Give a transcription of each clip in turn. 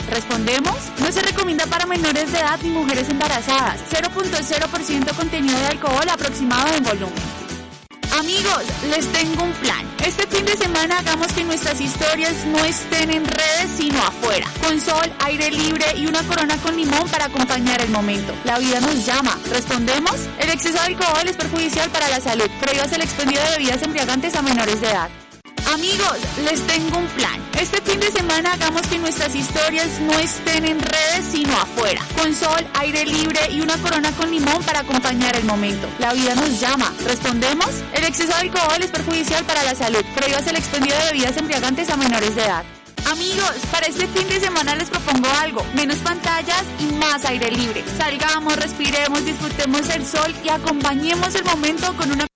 ¿Respondemos? No se recomienda para menores de edad ni mujeres embarazadas. 0.0% contenido de alcohol aproximado en volumen. Amigos, les tengo un plan. Este fin de semana hagamos que nuestras historias no estén en redes, sino afuera. Con sol, aire libre y una corona con limón para acompañar el momento. La vida nos llama. ¿Respondemos? El exceso de alcohol es perjudicial para la salud. Prohíbas el expendio de bebidas embriagantes a menores de edad. Amigos, les tengo un plan. Este fin de semana hagamos que nuestras historias no estén en redes, sino afuera. Con sol, aire libre y una corona con limón para acompañar el momento. La vida nos llama. ¿Respondemos? El exceso de alcohol es perjudicial para la salud. Prohíbas el expendio de bebidas embriagantes a menores de edad. Amigos, para este fin de semana les propongo algo. Menos pantallas y más aire libre. Salgamos, respiremos, disfrutemos el sol y acompañemos el momento con una...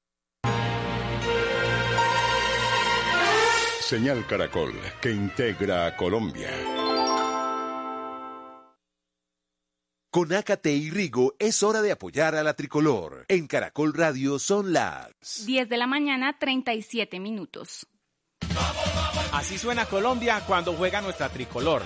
Señal Caracol, que integra a Colombia. Con Ácate y Rigo es hora de apoyar a la tricolor. En Caracol Radio son las 10 de la mañana, 37 minutos. Así suena Colombia cuando juega nuestra tricolor.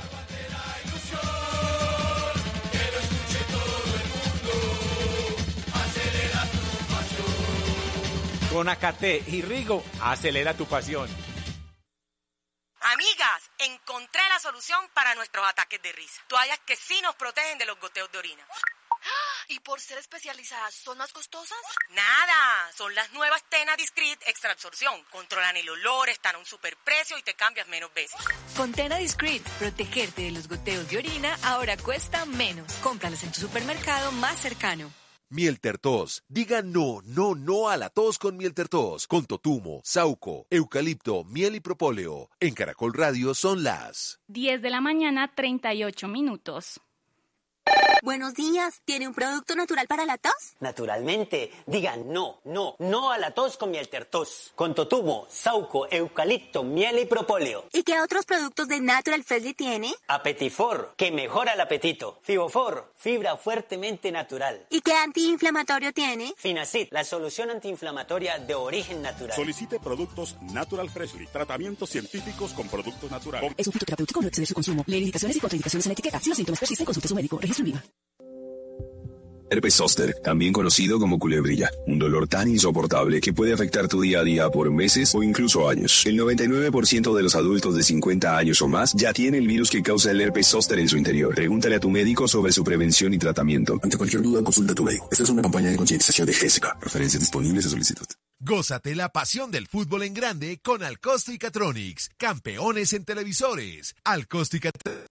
Con Ácate y Rigo, acelera tu pasión. Amigas, encontré la solución para nuestros ataques de risa. Toallas que sí nos protegen de los goteos de orina. ¿Y por ser especializadas son más costosas? Nada, son las nuevas Tena Discreet Extra Absorción. Controlan el olor, están a un superprecio y te cambias menos veces. Con Tena Discreet, protegerte de los goteos de orina ahora cuesta menos. Cómpralas en tu supermercado más cercano. Miel Tertos. Diga no, no, no a la tos con Miel Tertos. Con totumo, sauco, eucalipto, miel y propóleo. En Caracol Radio son las 10 de la mañana, 38 minutos. Buenos días, ¿tiene un producto natural para la tos? Naturalmente, digan no, no, no a la tos con Miel Tertos. Con totumo, sauco, eucalipto, miel y propóleo. ¿Y qué otros productos de Natural Freshly tiene? Apetifor, que mejora el apetito. Fibofor, fibra fuertemente natural. ¿Y qué antiinflamatorio tiene? Finacid, la solución antiinflamatoria de origen natural. Solicite productos Natural Freshly, tratamientos científicos con productos naturales. Es un fitoterapéutico, no excede su consumo. Lee indicaciones y contraindicaciones en la etiqueta. Si los síntomas persisten, consulte a su médico. Registro en IVA. Herpes zóster, también conocido como culebrilla, un dolor tan insoportable que puede afectar tu día a día por meses o incluso años. El 99% de los adultos de 50 años o más ya tiene el virus que causa el herpes zóster en su interior. Pregúntale a tu médico sobre su prevención y tratamiento. Ante cualquier duda, consulta a tu médico. Esta es una campaña de concientización de GESECA. Referencias disponibles a solicitud. Gózate la pasión del fútbol en grande con Alcosto y Catronics, campeones en televisores. Alcosto y Catronics.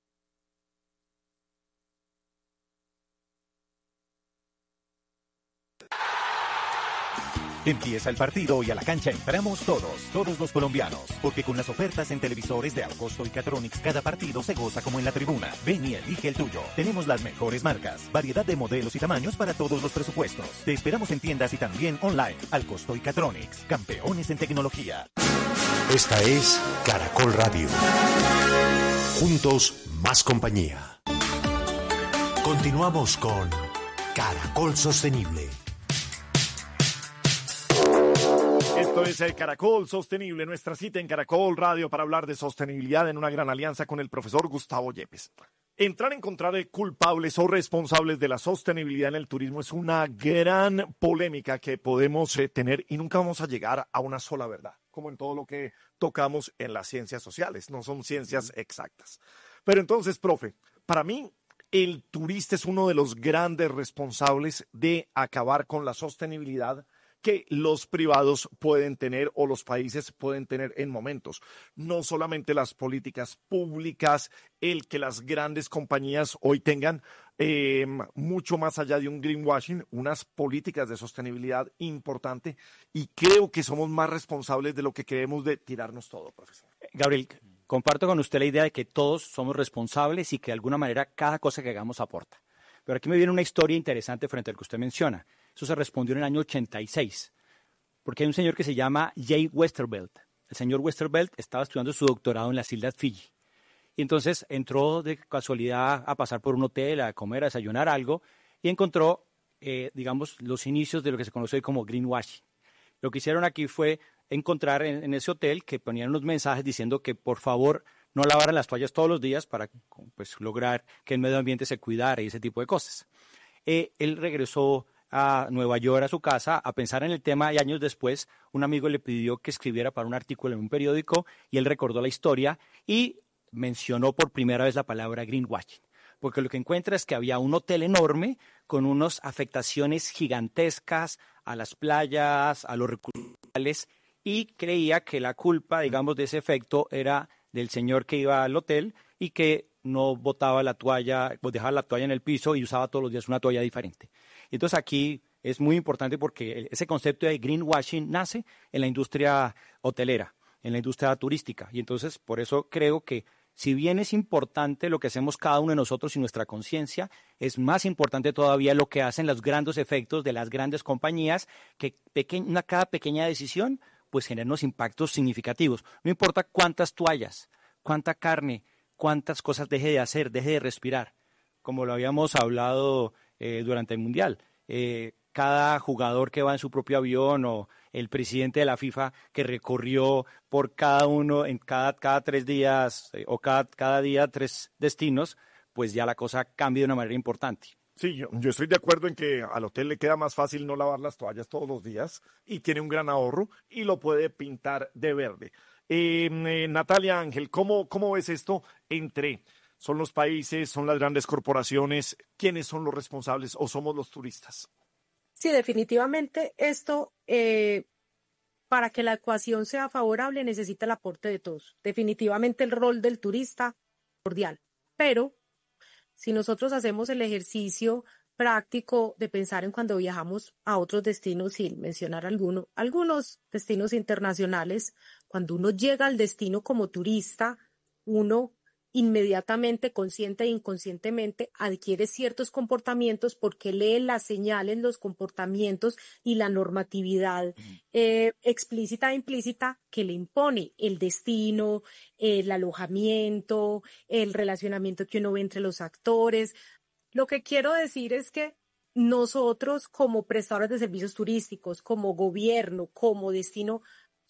Empieza el partido y a la cancha entramos todos los colombianos, porque con las ofertas en televisores de Alcosto y Catronics cada partido se goza como en la tribuna. Ven y elige el tuyo. Tenemos las mejores marcas, variedad de modelos y tamaños para todos los presupuestos. Te esperamos en tiendas y también online. Alcosto y Catronics, campeones en tecnología. Esta es Caracol Radio. Juntos, más compañía. Continuamos con Caracol Sostenible. Esto es el Caracol Sostenible, nuestra cita en Caracol Radio para hablar de sostenibilidad en una gran alianza con el profesor Gustavo Yepes. Entrar a encontrar culpables o responsables de la sostenibilidad en el turismo es una gran polémica que podemos tener y nunca vamos a llegar a una sola verdad, como en todo lo que tocamos en las ciencias sociales, no son ciencias exactas. Pero entonces, profe, para mí el turista es uno de los grandes responsables de acabar con la sostenibilidad que los privados pueden tener o los países pueden tener en momentos. No solamente las políticas públicas, el que las grandes compañías hoy tengan mucho más allá de un greenwashing, unas políticas de sostenibilidad importante, y creo que somos más responsables de lo que creemos de tirarnos todo, profesor. Gabriel, comparto con usted la idea de que todos somos responsables y que de alguna manera cada cosa que hagamos aporta. Pero aquí me viene una historia interesante frente al que usted menciona. Eso se respondió en el año 86, porque hay un señor que se llama Jay Westervelt. El señor Westervelt estaba estudiando su doctorado en las Islas Fiji. Y entonces entró de casualidad a pasar por un hotel, a comer, a desayunar algo, y encontró, los inicios de lo que se conoce hoy como greenwashing. Lo que hicieron aquí fue encontrar en ese hotel que ponían unos mensajes diciendo que por favor no lavaran las toallas todos los días para pues, lograr que el medio ambiente se cuidara y ese tipo de cosas. Él regresó a Nueva York, a su casa, a pensar en el tema, y años después un amigo le pidió que escribiera para un artículo en un periódico y él recordó la historia y mencionó por primera vez la palabra greenwashing, porque lo que encuentra es que había un hotel enorme con unas afectaciones gigantescas a las playas, a los recursos naturales, y creía que la culpa, digamos, de ese efecto era del señor que iba al hotel y que no botaba la toalla, pues dejaba la toalla en el piso y usaba todos los días una toalla diferente. Entonces aquí es muy importante porque ese concepto de greenwashing nace en la industria hotelera, en la industria turística. Y entonces por eso creo que si bien es importante lo que hacemos cada uno de nosotros y nuestra conciencia, es más importante todavía lo que hacen los grandes efectos de las grandes compañías, que cada pequeña decisión pues genera unos impactos significativos. No importa cuántas toallas, cuánta carne, cuántas cosas deje de hacer, deje de respirar, como lo habíamos hablado durante el Mundial. Cada jugador que va en su propio avión o el presidente de la FIFA que recorrió por cada uno, en cada 3 días o cada día 3 destinos, pues ya la cosa cambia de una manera importante. Sí, yo estoy de acuerdo en que al hotel le queda más fácil no lavar las toallas todos los días y tiene un gran ahorro y lo puede pintar de verde. Natalia Ángel, ¿cómo ves esto entre... ¿Son los países, son las grandes corporaciones? ¿Quiénes son los responsables o somos los turistas? Sí, definitivamente esto, para que la ecuación sea favorable, necesita el aporte de todos. Definitivamente el rol del turista es cordial. Pero si nosotros hacemos el ejercicio práctico de pensar en cuando viajamos a otros destinos, sin mencionar algunos destinos internacionales, cuando uno llega al destino como turista, uno inmediatamente, consciente e inconscientemente, adquiere ciertos comportamientos porque lee las señales, los comportamientos y la normatividad explícita e implícita que le impone el destino, el alojamiento, el relacionamiento que uno ve entre los actores. Lo que quiero decir es que nosotros como prestadores de servicios turísticos, como gobierno, como destino,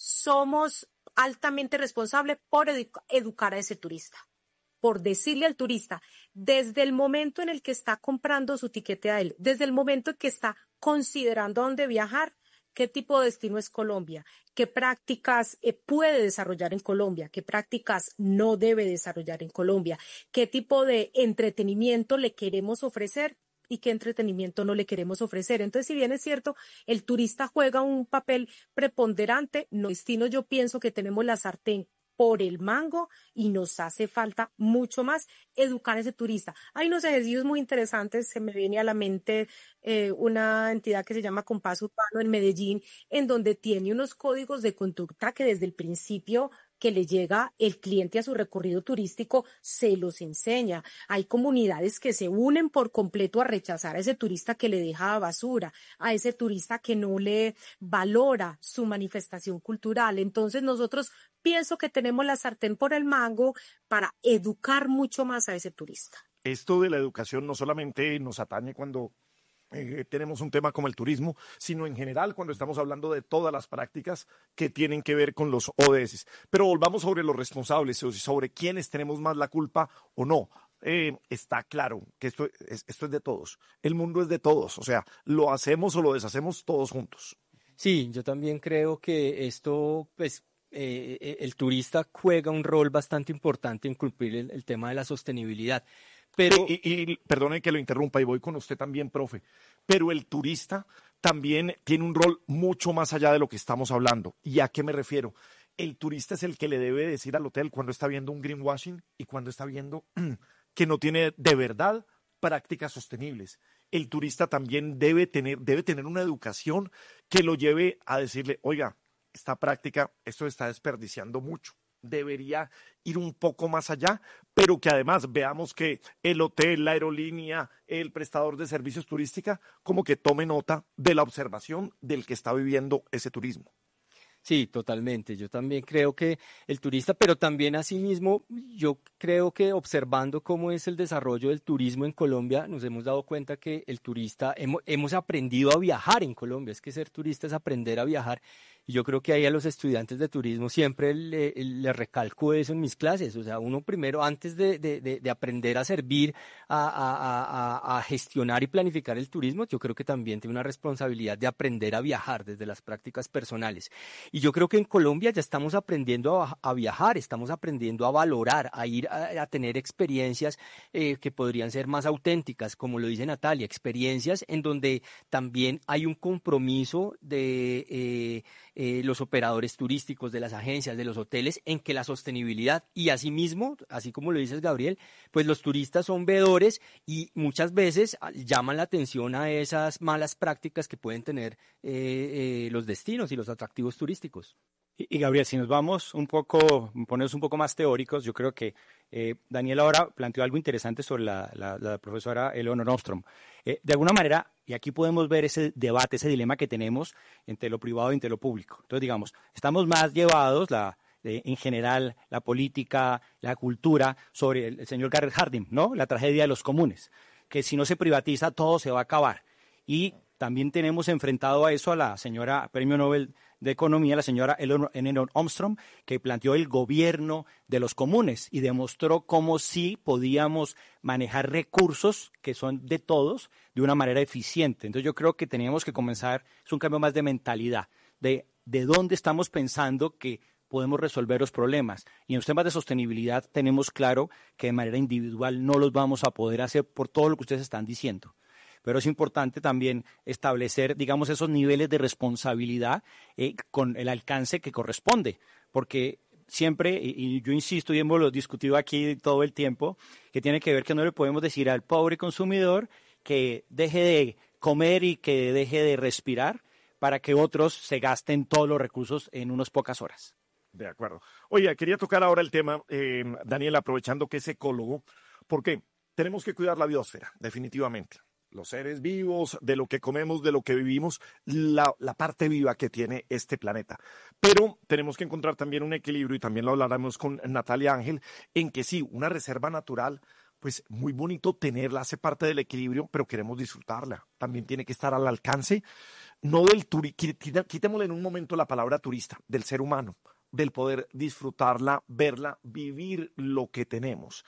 somos altamente responsables por educar a ese turista. Por decirle al turista, desde el momento en el que está comprando su tiquete aéreo, desde el momento en que está considerando a dónde viajar, qué tipo de destino es Colombia, qué prácticas puede desarrollar en Colombia, qué prácticas no debe desarrollar en Colombia, qué tipo de entretenimiento le queremos ofrecer y qué entretenimiento no le queremos ofrecer. Entonces, si bien es cierto, el turista juega un papel preponderante, no destino, yo pienso que tenemos la sartén por el mango y nos hace falta mucho más educar a ese turista. Hay unos ejercicios muy interesantes, se me viene a la mente una entidad que se llama Compás Urbano en Medellín, en donde tiene unos códigos de conducta que desde el principio que le llega el cliente a su recorrido turístico se los enseña. Hay comunidades que se unen por completo a rechazar a ese turista que le deja basura, a ese turista que no le valora su manifestación cultural. Entonces nosotros pienso que tenemos la sartén por el mango para educar mucho más a ese turista. Esto de la educación no solamente nos atañe cuando tenemos un tema como el turismo, sino en general cuando estamos hablando de todas las prácticas que tienen que ver con los ODS. Pero volvamos sobre los responsables, sobre quiénes tenemos más la culpa o no. Está claro que esto es de todos. El mundo es de todos, o sea, lo hacemos o lo deshacemos todos juntos. Sí, yo también creo que esto, pues, el turista juega un rol bastante importante en cumplir el tema de la sostenibilidad. Pero, y perdone que lo interrumpa y voy con usted también, profe, pero el turista también tiene un rol mucho más allá de lo que estamos hablando. ¿Y a qué me refiero? El turista es el que le debe decir al hotel cuando está viendo un greenwashing y cuando está viendo que no tiene de verdad prácticas sostenibles. El turista también debe tener una educación que lo lleve a decirle, oiga, esta práctica, esto está desperdiciando mucho. Debería ir un poco más allá, pero que además veamos que el hotel, la aerolínea, el prestador de servicios turísticos, como que tome nota de la observación del que está viviendo ese turismo. Sí, totalmente. Yo también creo que el turista, pero también asimismo, yo creo que observando cómo es el desarrollo del turismo en Colombia, nos hemos dado cuenta que el turista, hemos aprendido a viajar en Colombia. Es que ser turista es aprender a viajar. Y yo creo que ahí a los estudiantes de turismo siempre le recalco eso en mis clases. O sea, uno primero, antes de aprender a servir, a gestionar y planificar el turismo, yo creo que también tiene una responsabilidad de aprender a viajar desde las prácticas personales. Y yo creo que en Colombia ya estamos aprendiendo a viajar, estamos aprendiendo a valorar, a ir a tener experiencias que podrían ser más auténticas, como lo dice Natalia, experiencias en donde también hay un compromiso de los operadores turísticos, de las agencias, de los hoteles, en que la sostenibilidad y asimismo, así como lo dices Gabriel, pues los turistas son veedores y muchas veces llaman la atención a esas malas prácticas que pueden tener los destinos y los atractivos turísticos. Y Gabriel, si nos vamos ponemos un poco más teóricos, yo creo que Daniel ahora planteó algo interesante sobre la profesora Eleonor Ostrom. De alguna manera, y aquí podemos ver ese debate, ese dilema que tenemos entre lo privado y entre lo público. Entonces, digamos, estamos más llevados, en general, la política, la cultura, sobre el señor Garrett Hardin, ¿no? La tragedia de los comunes, que si no se privatiza, todo se va a acabar. Y también tenemos enfrentado a eso a la señora Premio Nobel de Economía, la señora Eleanor Ostrom, que planteó el gobierno de los comunes y demostró cómo sí podíamos manejar recursos que son de todos de una manera eficiente. Entonces yo creo que teníamos que comenzar, es un cambio más de mentalidad, de dónde estamos pensando que podemos resolver los problemas. Y en los temas de sostenibilidad tenemos claro que de manera individual no los vamos a poder hacer por todo lo que ustedes están diciendo. Pero es importante también establecer, digamos, esos niveles de responsabilidad con el alcance que corresponde, porque siempre, y yo insisto y hemos discutido aquí todo el tiempo, que tiene que ver que no le podemos decir al pobre consumidor que deje de comer y que deje de respirar para que otros se gasten todos los recursos en unas pocas horas. De acuerdo. Oye, quería tocar ahora el tema, Daniel, aprovechando que es ecólogo, porque tenemos que cuidar la biosfera, definitivamente. Los seres vivos, de lo que comemos, de lo que vivimos, la parte viva que tiene este planeta. Pero tenemos que encontrar también un equilibrio, y también lo hablaremos con Natalia Ángel, en que sí, una reserva natural, pues muy bonito tenerla, hace parte del equilibrio, pero queremos disfrutarla. También tiene que estar al alcance, no del turista, quitémosle en un momento la palabra turista, del ser humano, del poder disfrutarla, verla, vivir lo que tenemos.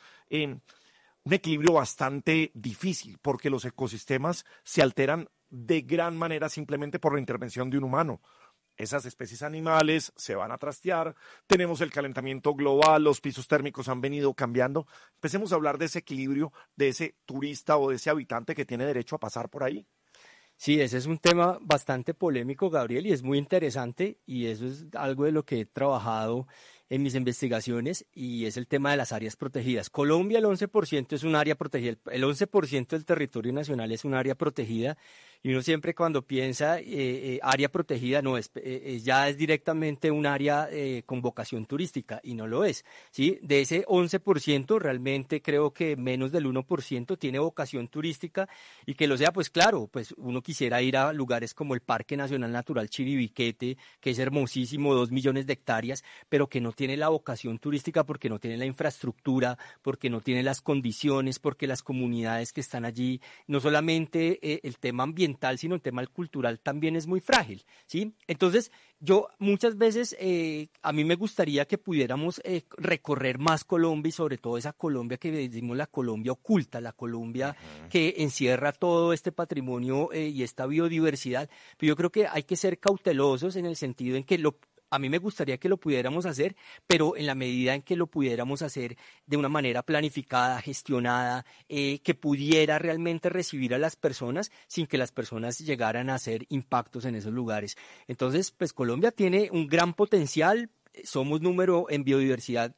Un equilibrio bastante difícil porque los ecosistemas se alteran de gran manera simplemente por la intervención de un humano. Esas especies animales se van a trastear, tenemos el calentamiento global, los pisos térmicos han venido cambiando. Empecemos a hablar de ese equilibrio, de ese turista o de ese habitante que tiene derecho a pasar por ahí. Sí, ese es un tema bastante polémico, Gabriel, y es muy interesante, y eso es algo de lo que he trabajado en mis investigaciones, y es el tema de las áreas protegidas. Colombia, el 11% es un área protegida, el 11% del territorio nacional es un área protegida, y uno siempre cuando piensa área protegida, no es, ya es directamente un área con vocación turística, y no lo es, ¿sí? De ese 11%, realmente creo que menos del 1% tiene vocación turística, y que lo sea, pues claro, pues uno quisiera ir a lugares como el Parque Nacional Natural Chiribiquete, que es hermosísimo, 2 millones de hectáreas, pero que no tiene la vocación turística porque no tiene la infraestructura, porque no tiene las condiciones, porque las comunidades que están allí, no solamente el tema ambiental, sino el tema cultural también es muy frágil, ¿sí? Entonces, yo muchas veces, a mí me gustaría que pudiéramos recorrer más Colombia y sobre todo esa Colombia que decimos la Colombia oculta, la Colombia que encierra todo este patrimonio y esta biodiversidad, pero yo creo que hay que ser cautelosos en el sentido en que a mí me gustaría que lo pudiéramos hacer, pero en la medida en que lo pudiéramos hacer de una manera planificada, gestionada, que pudiera realmente recibir a las personas sin que las personas llegaran a hacer impactos en esos lugares. Entonces, pues Colombia tiene un gran potencial. Somos número en biodiversidad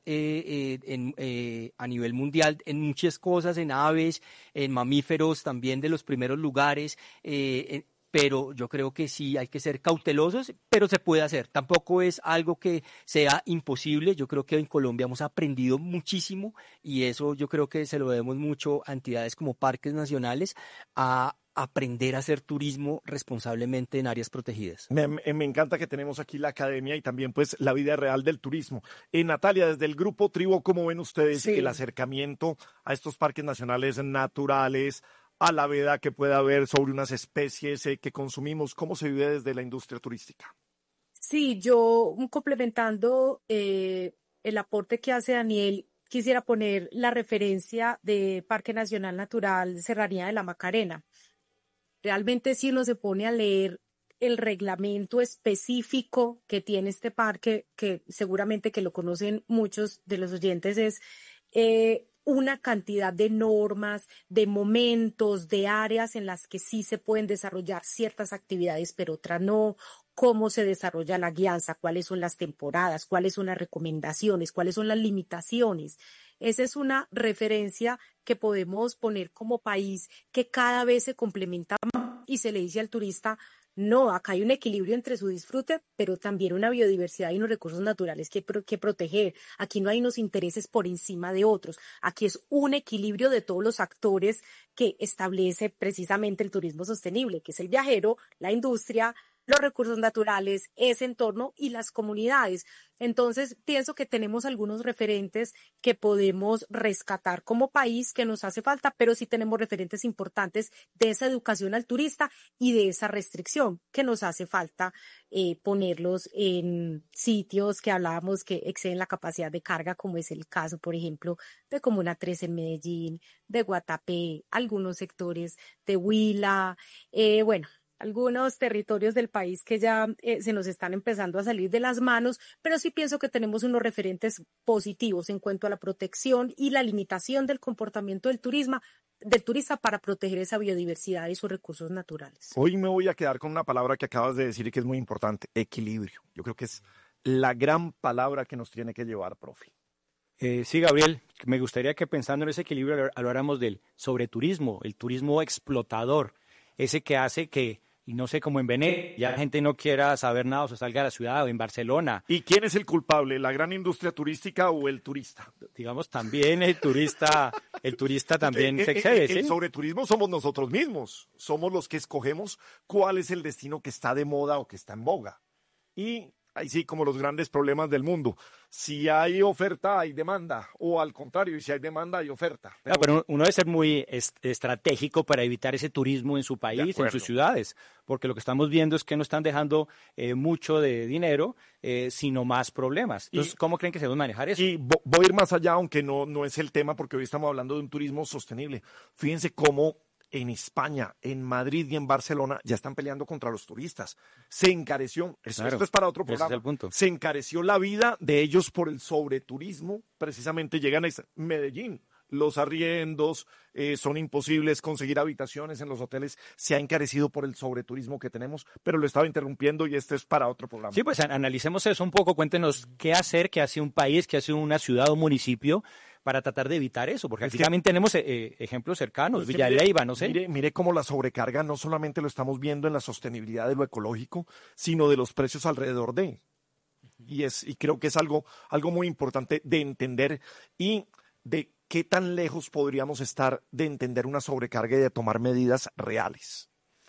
a nivel mundial en muchas cosas, en aves, en mamíferos, también de los primeros lugares, pero yo creo que sí hay que ser cautelosos, pero se puede hacer. Tampoco es algo que sea imposible. Yo creo que en Colombia hemos aprendido muchísimo y eso yo creo que se lo debemos mucho a entidades como parques nacionales, a aprender a hacer turismo responsablemente en áreas protegidas. Me encanta que tenemos aquí la academia y también pues la vida real del turismo. Natalia, desde el Grupo Tribo, ¿cómo ven ustedes el acercamiento a estos parques nacionales naturales, a la veda que pueda haber sobre unas especies que consumimos? ¿Cómo se vive desde la industria turística? Sí, yo complementando el aporte que hace Daniel, quisiera poner la referencia de Parque Nacional Natural Serranía de la Macarena. Realmente si uno se pone a leer el reglamento específico que tiene este parque, que seguramente que lo conocen muchos de los oyentes, es una cantidad de normas, de momentos, de áreas en las que sí se pueden desarrollar ciertas actividades, pero otras no, cómo se desarrolla la guianza, cuáles son las temporadas, cuáles son las recomendaciones, cuáles son las limitaciones. Esa es una referencia que podemos poner como país que cada vez se complementa más y se le dice al turista, no, acá hay un equilibrio entre su disfrute, pero también una biodiversidad y unos recursos naturales que proteger. Aquí no hay unos intereses por encima de otros. Aquí es un equilibrio de todos los actores que establece precisamente el turismo sostenible, que es el viajero, la industria, los recursos naturales, ese entorno y las comunidades. Entonces, pienso que tenemos algunos referentes que podemos rescatar como país que nos hace falta, pero sí tenemos referentes importantes de esa educación al turista y de esa restricción que nos hace falta ponerlos en sitios que hablábamos que exceden la capacidad de carga, como es el caso, por ejemplo, de Comuna 3 en Medellín, de Guatapé, algunos sectores de Huila, algunos territorios del país que ya se nos están empezando a salir de las manos, pero sí pienso que tenemos unos referentes positivos en cuanto a la protección y la limitación del comportamiento del turista para proteger esa biodiversidad y sus recursos naturales. Hoy me voy a quedar con una palabra que acabas de decir y que es muy importante, equilibrio. Yo creo que es la gran palabra que nos tiene que llevar, profe. Sí, Gabriel, me gustaría que pensando en ese equilibrio habláramos del sobreturismo, el turismo explotador, ese que hace que, y no sé, como en Venecia, ya la gente no quiera saber nada o se salga de la ciudad, o en Barcelona. ¿Y quién es el culpable, la gran industria turística o el turista? Digamos, también el turista también se excede, ¿sí? El sobreturismo somos nosotros mismos, somos los que escogemos cuál es el destino que está de moda o que está en boga. Y ahí sí, como los grandes problemas del mundo. Si hay oferta, hay demanda. O al contrario, y si hay demanda, hay oferta. Pero uno debe ser muy estratégico para evitar ese turismo en su país, en sus ciudades. Porque lo que estamos viendo es que no están dejando mucho de dinero, sino más problemas. Entonces, ¿cómo creen que se debe manejar eso? Y voy a ir más allá, aunque no es el tema, porque hoy estamos hablando de un turismo sostenible. Fíjense cómo en España, en Madrid y en Barcelona ya están peleando contra los turistas. Se encareció, esto es para otro programa, ese es el punto. Se encareció la vida de ellos por el sobreturismo. Precisamente llegan a Medellín. Los arriendos son imposibles, conseguir habitaciones en los hoteles se ha encarecido por el sobreturismo que tenemos, pero lo estaba interrumpiendo y este es para otro programa. Sí, pues analicemos eso un poco, cuéntenos qué hacer, qué hace un país, qué hace una ciudad o municipio para tratar de evitar eso, porque aquí también tenemos ejemplos cercanos, Villa Leyva, no sé. Mire cómo la sobrecarga no solamente lo estamos viendo en la sostenibilidad de lo ecológico, sino de los precios alrededor de. Y creo que es algo muy importante de entender y de qué tan lejos podríamos estar de entender una sobrecarga y de tomar medidas reales.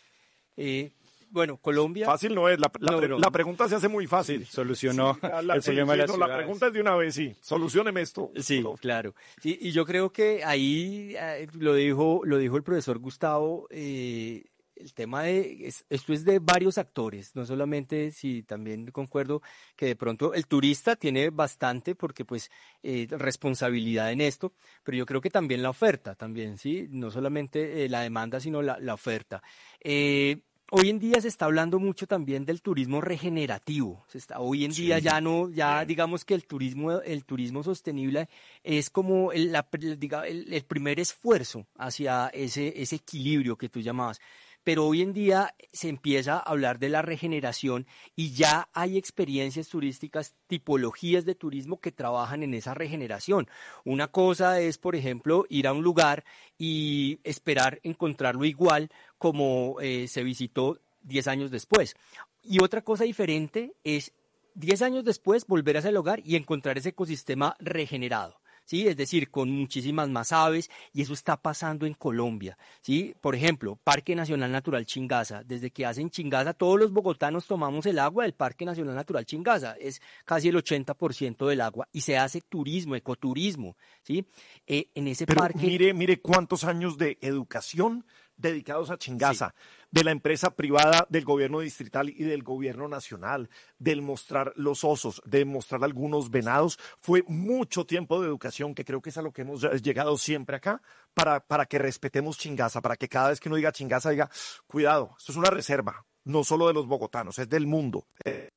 Bueno, Colombia... Fácil no es, la pregunta se hace muy fácil. Solucionó el problema de las ciudades. La pregunta es de una vez, sí, solucióneme esto. Sí, claro. Y yo creo que ahí lo dijo el profesor Gustavo, el tema esto es de varios actores, no solamente, sí, también concuerdo que de pronto el turista tiene bastante porque pues responsabilidad en esto, pero yo creo que también la oferta, también, sí, no solamente la demanda, sino la oferta. Hoy en día se está hablando mucho también del turismo regenerativo. Hoy en día ya digamos que el turismo sostenible es como el primer esfuerzo hacia ese equilibrio que tú llamabas. Pero hoy en día se empieza a hablar de la regeneración y ya hay experiencias turísticas, tipologías de turismo que trabajan en esa regeneración. Una cosa es, por ejemplo, ir a un lugar y esperar encontrarlo igual como se visitó 10 años después. Y otra cosa diferente es 10 años después volver a ese lugar y encontrar ese ecosistema regenerado. ¿Sí? Es decir, con muchísimas más aves, y eso está pasando en Colombia, ¿sí? Por ejemplo, Parque Nacional Natural Chingaza. Desde que hacen Chingaza, todos los bogotanos tomamos el agua del Parque Nacional Natural Chingaza. Es casi el 80% del agua, y se hace turismo, ecoturismo, ¿sí? En ese parque... Mire cuántos años de educación dedicados a Chingaza, de la empresa privada, del gobierno distrital y del gobierno nacional, del mostrar los osos, de mostrar algunos venados. Fue mucho tiempo de educación, que creo que es a lo que hemos llegado siempre acá, para que respetemos Chingaza, para que cada vez que uno diga Chingaza diga, cuidado, esto es una reserva, no solo de los bogotanos, es del mundo.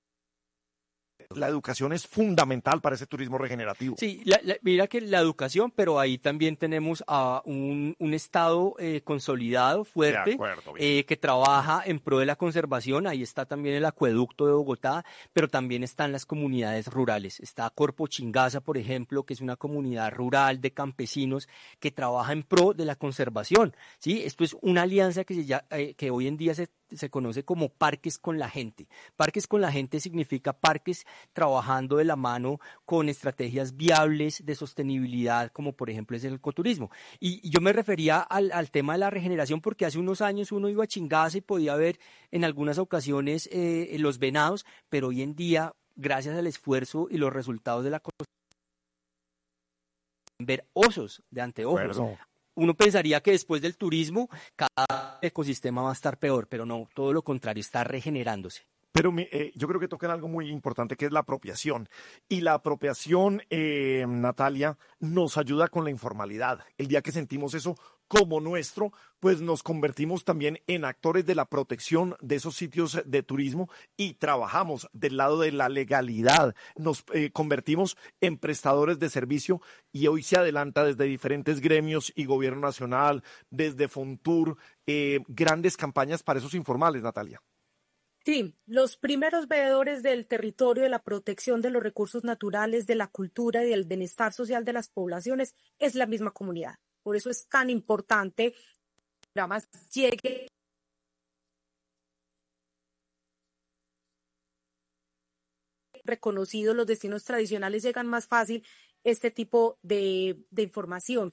La educación es fundamental para ese turismo regenerativo. Sí, mira que la educación, pero ahí también tenemos a un Estado consolidado, fuerte, acuerdo, que trabaja en pro de la conservación. Ahí está también el acueducto de Bogotá, pero también están las comunidades rurales. Está Corpo Chingaza, por ejemplo, que es una comunidad rural de campesinos que trabaja en pro de la conservación. ¿Sí? Esto es una alianza que hoy en día se conoce como Parques con la Gente. Parques con la Gente significa parques trabajando de la mano con estrategias viables de sostenibilidad, como por ejemplo es el ecoturismo. Y yo me refería al tema de la regeneración, porque hace unos años uno iba a Chingaza y podía ver en algunas ocasiones los venados, pero hoy en día, gracias al esfuerzo y los resultados de la conservación, ver osos de anteojos. Uno pensaría que después del turismo cada ecosistema va a estar peor, pero no, todo lo contrario, está regenerándose. Pero yo creo que tocan algo muy importante, que es la apropiación. Y la apropiación, Natalia, nos ayuda con la informalidad. El día que sentimos eso como nuestro, pues nos convertimos también en actores de la protección de esos sitios de turismo y trabajamos del lado de la legalidad. Nos convertimos en prestadores de servicio y hoy se adelanta desde diferentes gremios y gobierno nacional, desde Fontur, grandes campañas para esos informales, Natalia. Sí, los primeros veedores del territorio, de la protección de los recursos naturales, de la cultura y del bienestar social de las poblaciones es la misma comunidad. Por eso es tan importante que el programa llegue reconocido, los destinos tradicionales llegan más fácil este tipo de información.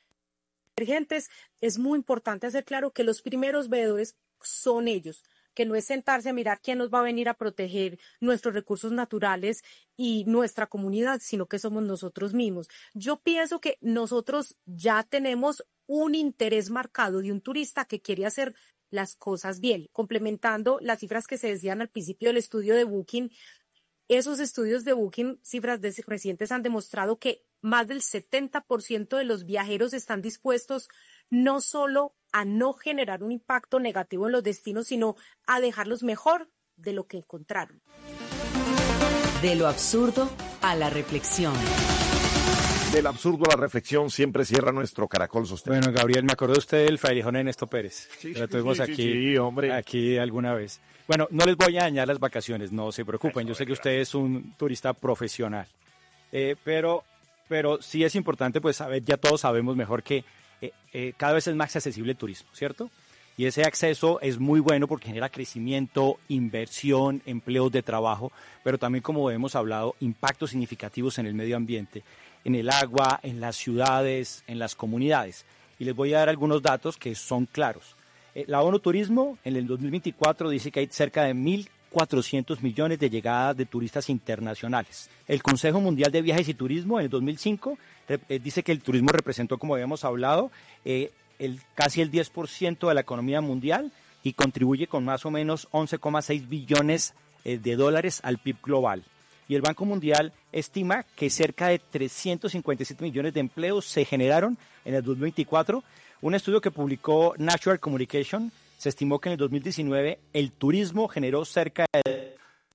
Es muy importante hacer claro que los primeros veedores son ellos, que no es sentarse a mirar quién nos va a venir a proteger nuestros recursos naturales y nuestra comunidad, sino que somos nosotros mismos. Yo pienso que nosotros ya tenemos un interés marcado de un turista que quiere hacer las cosas bien, complementando las cifras que se decían al principio del estudio de Booking. Esos estudios de Booking, cifras recientes, han demostrado que más del 70% de los viajeros están dispuestos no solo a no generar un impacto negativo en los destinos, sino a dejarlos mejor de lo que encontraron. De lo absurdo a la reflexión. Del absurdo a la reflexión siempre cierra nuestro Caracol Sostenible. Bueno, Gabriel, me acordó usted del frailejón Ernesto Pérez. Sí, lo tuvimos sí, hombre. Aquí alguna vez. Bueno, no les voy a dañar las vacaciones, no se preocupen. Yo sé que usted es un turista profesional. Pero sí es importante pues saber, ya todos sabemos mejor que cada vez es más accesible el turismo, ¿cierto? Y ese acceso es muy bueno porque genera crecimiento, inversión, empleos de trabajo, pero también, como hemos hablado, impactos significativos en el medio ambiente, en el agua, en las ciudades, en las comunidades. Y les voy a dar algunos datos que son claros. La ONU Turismo en el 2024 dice que hay cerca de 1.400 millones de llegadas de turistas internacionales. El Consejo Mundial de Viajes y Turismo en el 2005 dice que el turismo representó, como habíamos hablado, casi el 10% de la economía mundial y contribuye con más o menos 11,6 billones de dólares al PIB global. Y el Banco Mundial estima que cerca de 357 millones de empleos se generaron en el 2024. Un estudio que publicó Nature Communication se estimó que en el 2019 el turismo generó cerca de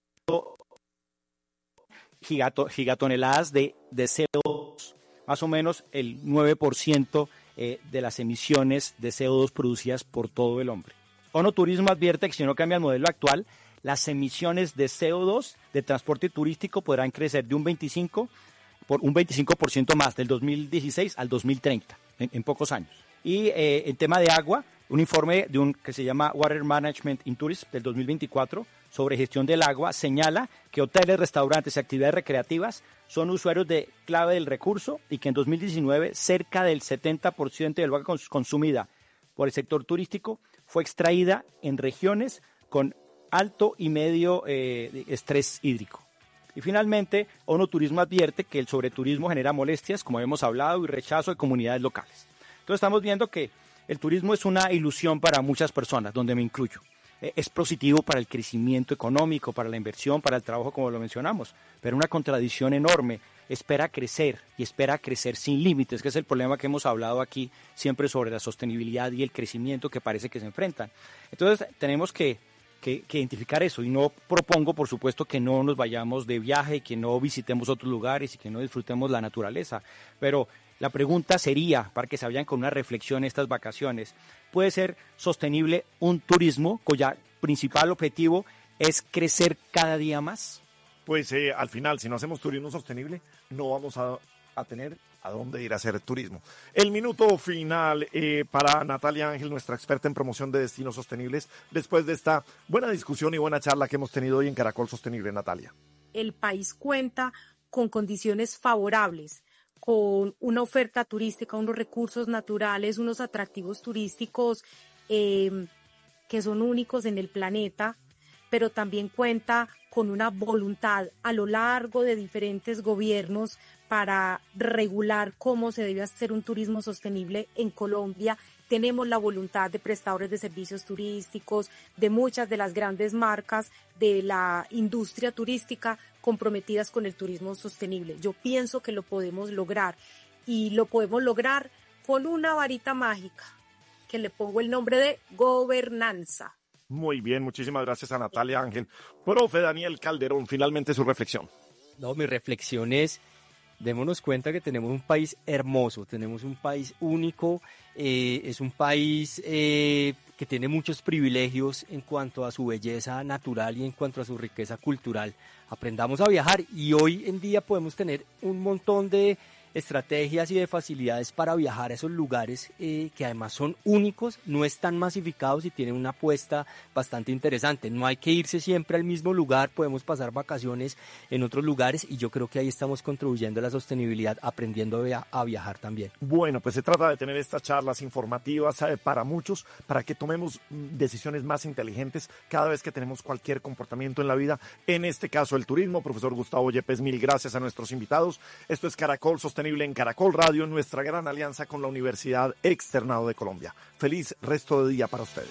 gigatoneladas de CO2, más o menos el 9% de las emisiones de CO2 producidas por todo el hombre. ONU Turismo advierte que si no cambia el modelo actual, las emisiones de CO2 de transporte turístico podrán crecer de un 25% más del 2016 al 2030, en pocos años. Y en tema de agua, un informe que se llama Water Management in Tourism del 2024 sobre gestión del agua señala que hoteles, restaurantes y actividades recreativas son usuarios clave del recurso y que en 2019 cerca del 70% del agua consumida por el sector turístico fue extraída en regiones con alto y medio estrés hídrico. Y finalmente, ONU Turismo advierte que el sobreturismo genera molestias, como hemos hablado, y rechazo de comunidades locales. Entonces estamos viendo que el turismo es una ilusión para muchas personas, donde me incluyo. Es positivo para el crecimiento económico, para la inversión, para el trabajo, como lo mencionamos, pero una contradicción enorme. Espera crecer y espera crecer sin límites, que es el problema que hemos hablado aquí siempre sobre la sostenibilidad y el crecimiento que parece que se enfrentan. Entonces tenemos que identificar eso, y no propongo, por supuesto, que no nos vayamos de viaje, que no visitemos otros lugares y que no disfrutemos la naturaleza, pero la pregunta sería, para que se vayan con una reflexión estas vacaciones, ¿puede ser sostenible un turismo cuyo principal objetivo es crecer cada día más? Pues al final, si no hacemos turismo sostenible, no vamos a tener a dónde ir a hacer turismo. El minuto final para Natalia Ángel, nuestra experta en promoción de destinos sostenibles, después de esta buena discusión y buena charla que hemos tenido hoy en Caracol Sostenible. Natalia. El país cuenta con condiciones favorables, con una oferta turística, unos recursos naturales, unos atractivos turísticos que son únicos en el planeta, pero también cuenta con una voluntad a lo largo de diferentes gobiernos para regular cómo se debe hacer un turismo sostenible en Colombia. Tenemos la voluntad de prestadores de servicios turísticos, de muchas de las grandes marcas de la industria turística comprometidas con el turismo sostenible. Yo pienso que lo podemos lograr, y lo podemos lograr con una varita mágica que le pongo el nombre de gobernanza. Muy bien, muchísimas gracias a Natalia Ángel. Profe Daniel Calderón, finalmente su reflexión. No, mi reflexión es, démonos cuenta que tenemos un país hermoso, tenemos un país único, es un país que tiene muchos privilegios en cuanto a su belleza natural y en cuanto a su riqueza cultural. Aprendamos a viajar, y hoy en día podemos tener un montón de estrategias y de facilidades para viajar a esos lugares que además son únicos, no están masificados y tienen una apuesta bastante interesante. No hay que irse siempre al mismo lugar, podemos pasar vacaciones en otros lugares, y yo creo que ahí estamos contribuyendo a la sostenibilidad, aprendiendo a viajar también. Bueno, pues se trata de tener estas charlas informativas para muchos, para que tomemos decisiones más inteligentes cada vez que tenemos cualquier comportamiento en la vida, en este caso el turismo. Profesor Gustavo Yepes, mil gracias a nuestros invitados. Esto es Caracol Sostenible en Caracol Radio, nuestra gran alianza con la Universidad Externado de Colombia. Feliz resto de día para ustedes.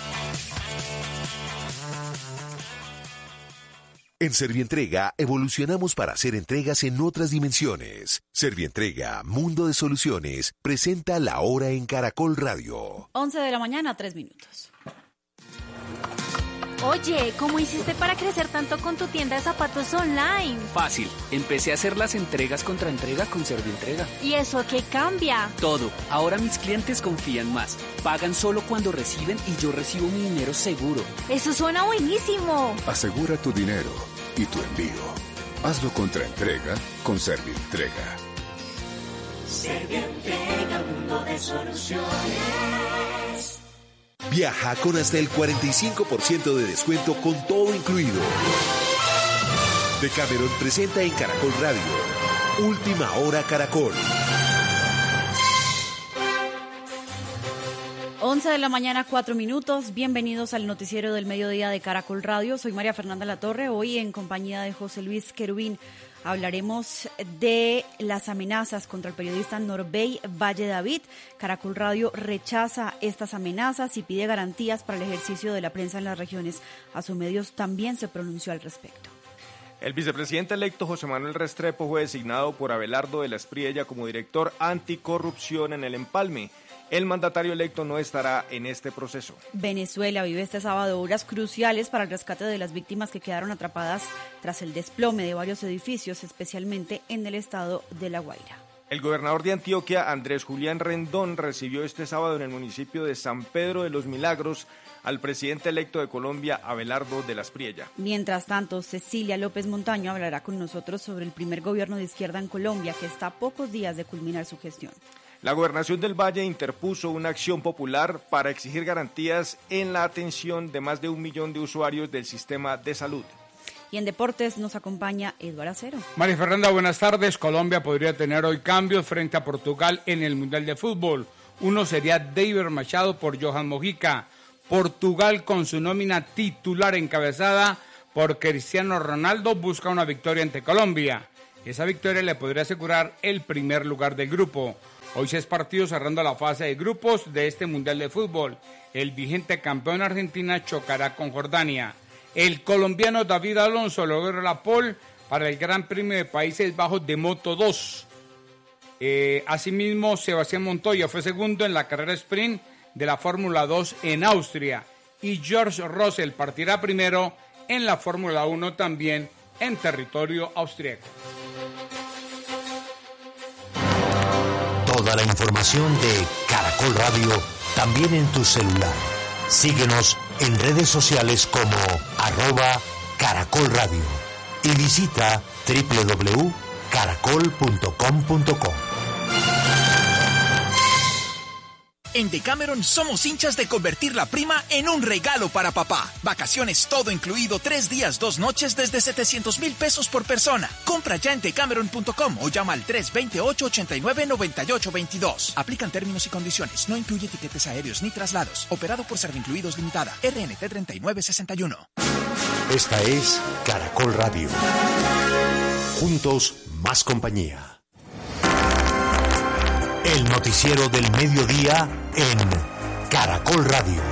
En Servientrega evolucionamos para hacer entregas en otras dimensiones. Servientrega, Mundo de Soluciones, presenta La Hora en Caracol Radio. 11 de la mañana, 3 minutos. Oye, ¿cómo hiciste para crecer tanto con tu tienda de zapatos online? Fácil, empecé a hacer las entregas contra entrega con Servientrega. ¿Y eso a qué cambia? Todo, ahora mis clientes confían más, pagan solo cuando reciben y yo recibo mi dinero seguro. ¡Eso suena buenísimo! Asegura tu dinero y tu envío. Hazlo contra entrega con Servientrega. Servientrega, mundo de soluciones. Viaja con hasta el 45% de descuento con todo incluido. Decameron presenta en Caracol Radio Última Hora Caracol. 11 de la mañana, 4 minutos. Bienvenidos al noticiero del mediodía de Caracol Radio. Soy María Fernanda Latorre, hoy en compañía de José Luis Querubín. Hablaremos de las amenazas contra el periodista Norbey Valle David. Caracol Radio rechaza estas amenazas y pide garantías para el ejercicio de la prensa en las regiones. Asomedios también se pronunció al respecto. El vicepresidente electo José Manuel Restrepo fue designado por Abelardo de la Espriella como director anticorrupción en el Empalme. El mandatario electo no estará en este proceso. Venezuela vive este sábado horas cruciales para el rescate de las víctimas que quedaron atrapadas tras el desplome de varios edificios, especialmente en el estado de La Guaira. El gobernador de Antioquia, Andrés Julián Rendón, recibió este sábado en el municipio de San Pedro de los Milagros al presidente electo de Colombia, Abelardo de la Espriella. Mientras tanto, Cecilia López Montaño hablará con nosotros sobre el primer gobierno de izquierda en Colombia, que está a pocos días de culminar su gestión. La Gobernación del Valle interpuso una acción popular para exigir garantías en la atención de más de 1 millón de usuarios del sistema de salud. Y en deportes nos acompaña Eduardo Acero. María Fernanda, buenas tardes. Colombia podría tener hoy cambios frente a Portugal en el Mundial de Fútbol. Uno sería David Machado por Johan Mojica. Portugal, con su nómina titular encabezada por Cristiano Ronaldo, busca una victoria ante Colombia. Esa victoria le podría asegurar el primer lugar del grupo. Hoy 6 partidos cerrando la fase de grupos de este Mundial de Fútbol. El vigente campeón Argentina chocará con Jordania. El colombiano David Alonso logró la pole para el Gran Premio de Países Bajos de Moto 2. Asimismo, Sebastián Montoya fue segundo en la carrera sprint de la Fórmula 2 en Austria. Y George Russell partirá primero en la Fórmula 1 también en territorio austríaco. Toda la información de Caracol Radio también en tu celular. Síguenos en redes sociales como @Caracol Radio y visita www.caracol.com.co. En Decameron somos hinchas de convertir la prima en un regalo para papá. Vacaciones todo incluido, 3 días, 2 noches desde 700,000 pesos por persona. Compra ya en decameron.com o llama al 328-89-9822. Aplican términos y condiciones. No incluye tiquetes aéreos ni traslados. Operado por Servincluidos Limitada. RNT 3961. Esta es Caracol Radio. Juntos, más compañía. El noticiero del mediodía en Caracol Radio.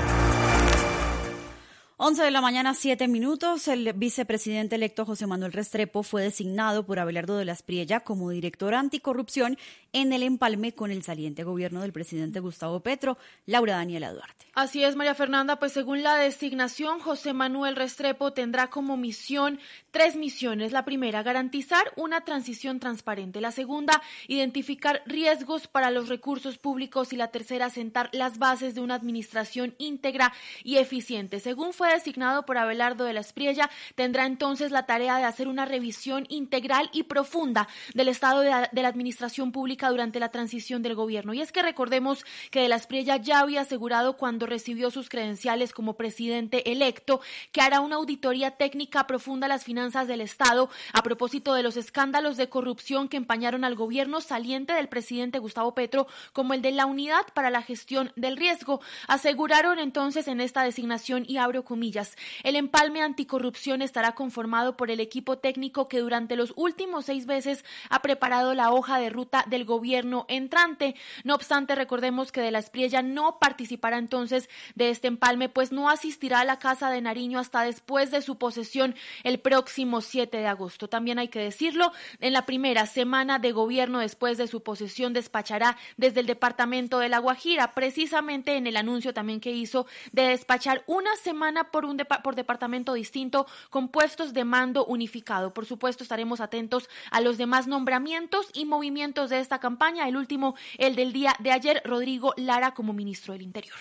11 de la mañana, 7 minutos. El vicepresidente electo José Manuel Restrepo fue designado por Abelardo de la Espriella como director anticorrupción en el empalme con el saliente gobierno del presidente Gustavo Petro. Laura Daniela Duarte. Así es, María Fernanda, pues según la designación, José Manuel Restrepo tendrá como misión 3 misiones. La primera, garantizar una transición transparente. La segunda, identificar riesgos para los recursos públicos. Y la tercera, sentar las bases de una administración íntegra y eficiente. Según fue designado por Abelardo de la Espriella, tendrá entonces la tarea de hacer una revisión integral y profunda del estado de la administración pública durante la transición del gobierno. Y es que recordemos que de la Espriella ya había asegurado cuando recibió sus credenciales como presidente electo que hará una auditoría técnica profunda a las finanzas del Estado a propósito de los escándalos de corrupción que empañaron al gobierno saliente del presidente Gustavo Petro, como el de la Unidad para la Gestión del Riesgo. Aseguraron entonces en esta designación, y abro comillas, el empalme anticorrupción estará conformado por el equipo técnico que durante los últimos 6 meses ha preparado la hoja de ruta del gobierno entrante. No obstante, recordemos que de la Espriella no participará entonces de este empalme, pues no asistirá a la Casa de Nariño hasta después de su posesión el próximo 7 de agosto. También hay que decirlo, en la primera semana de gobierno después de su posesión despachará desde el departamento de La Guajira, precisamente en el anuncio también que hizo de despachar una semana por departamento distinto con puestos de mando unificado. Por supuesto, estaremos atentos a los demás nombramientos y movimientos de esta campaña. El último, el del día de ayer, Rodrigo Lara como ministro del Interior.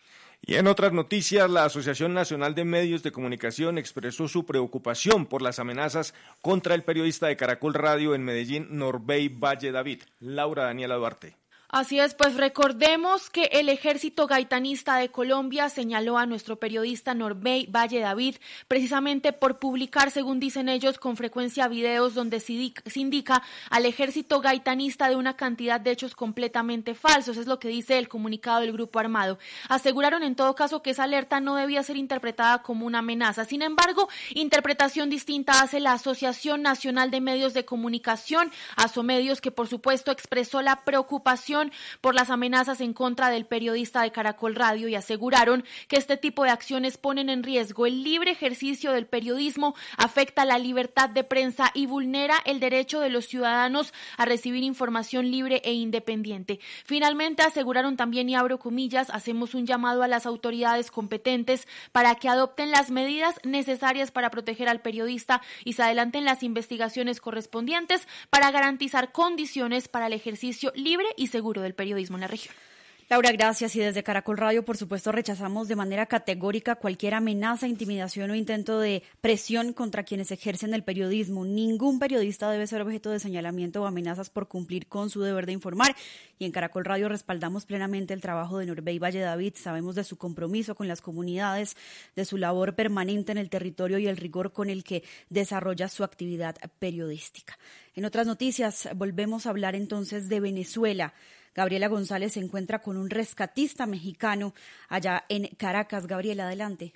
Y en otras noticias, la Asociación Nacional de Medios de Comunicación expresó su preocupación por las amenazas contra el periodista de Caracol Radio en Medellín, Norbey Valle David. Laura Daniela Duarte. Así es, pues recordemos que el Ejército Gaitanista de Colombia señaló a nuestro periodista Norbey Valle David precisamente por publicar, según dicen ellos, con frecuencia videos donde se indica al Ejército Gaitanista de una cantidad de hechos completamente falsos. Es lo que dice el comunicado del Grupo Armado. Aseguraron en todo caso que esa alerta no debía ser interpretada como una amenaza. Sin embargo, interpretación distinta hace la Asociación Nacional de Medios de Comunicación, ASOMedios, que por supuesto expresó la preocupación por las amenazas en contra del periodista de Caracol Radio y aseguraron que este tipo de acciones ponen en riesgo el libre ejercicio del periodismo, afecta la libertad de prensa y vulnera el derecho de los ciudadanos a recibir información libre e independiente. Finalmente aseguraron también, y abro comillas, hacemos un llamado a las autoridades competentes para que adopten las medidas necesarias para proteger al periodista y se adelanten las investigaciones correspondientes para garantizar condiciones para el ejercicio libre y seguro del periodismo en la región. Laura, gracias. Y desde Caracol Radio, por supuesto, rechazamos de manera categórica cualquier amenaza, intimidación o intento de presión contra quienes ejercen el periodismo. Ningún periodista debe ser objeto de señalamiento o amenazas por cumplir con su deber de informar. Y en Caracol Radio respaldamos plenamente el trabajo de Norbey Valle David. Sabemos de su compromiso con las comunidades, de su labor permanente en el territorio y el rigor con el que desarrolla su actividad periodística. En otras noticias, volvemos a hablar entonces de Venezuela. Gabriela González se encuentra con un rescatista mexicano allá en Caracas. Gabriela, adelante.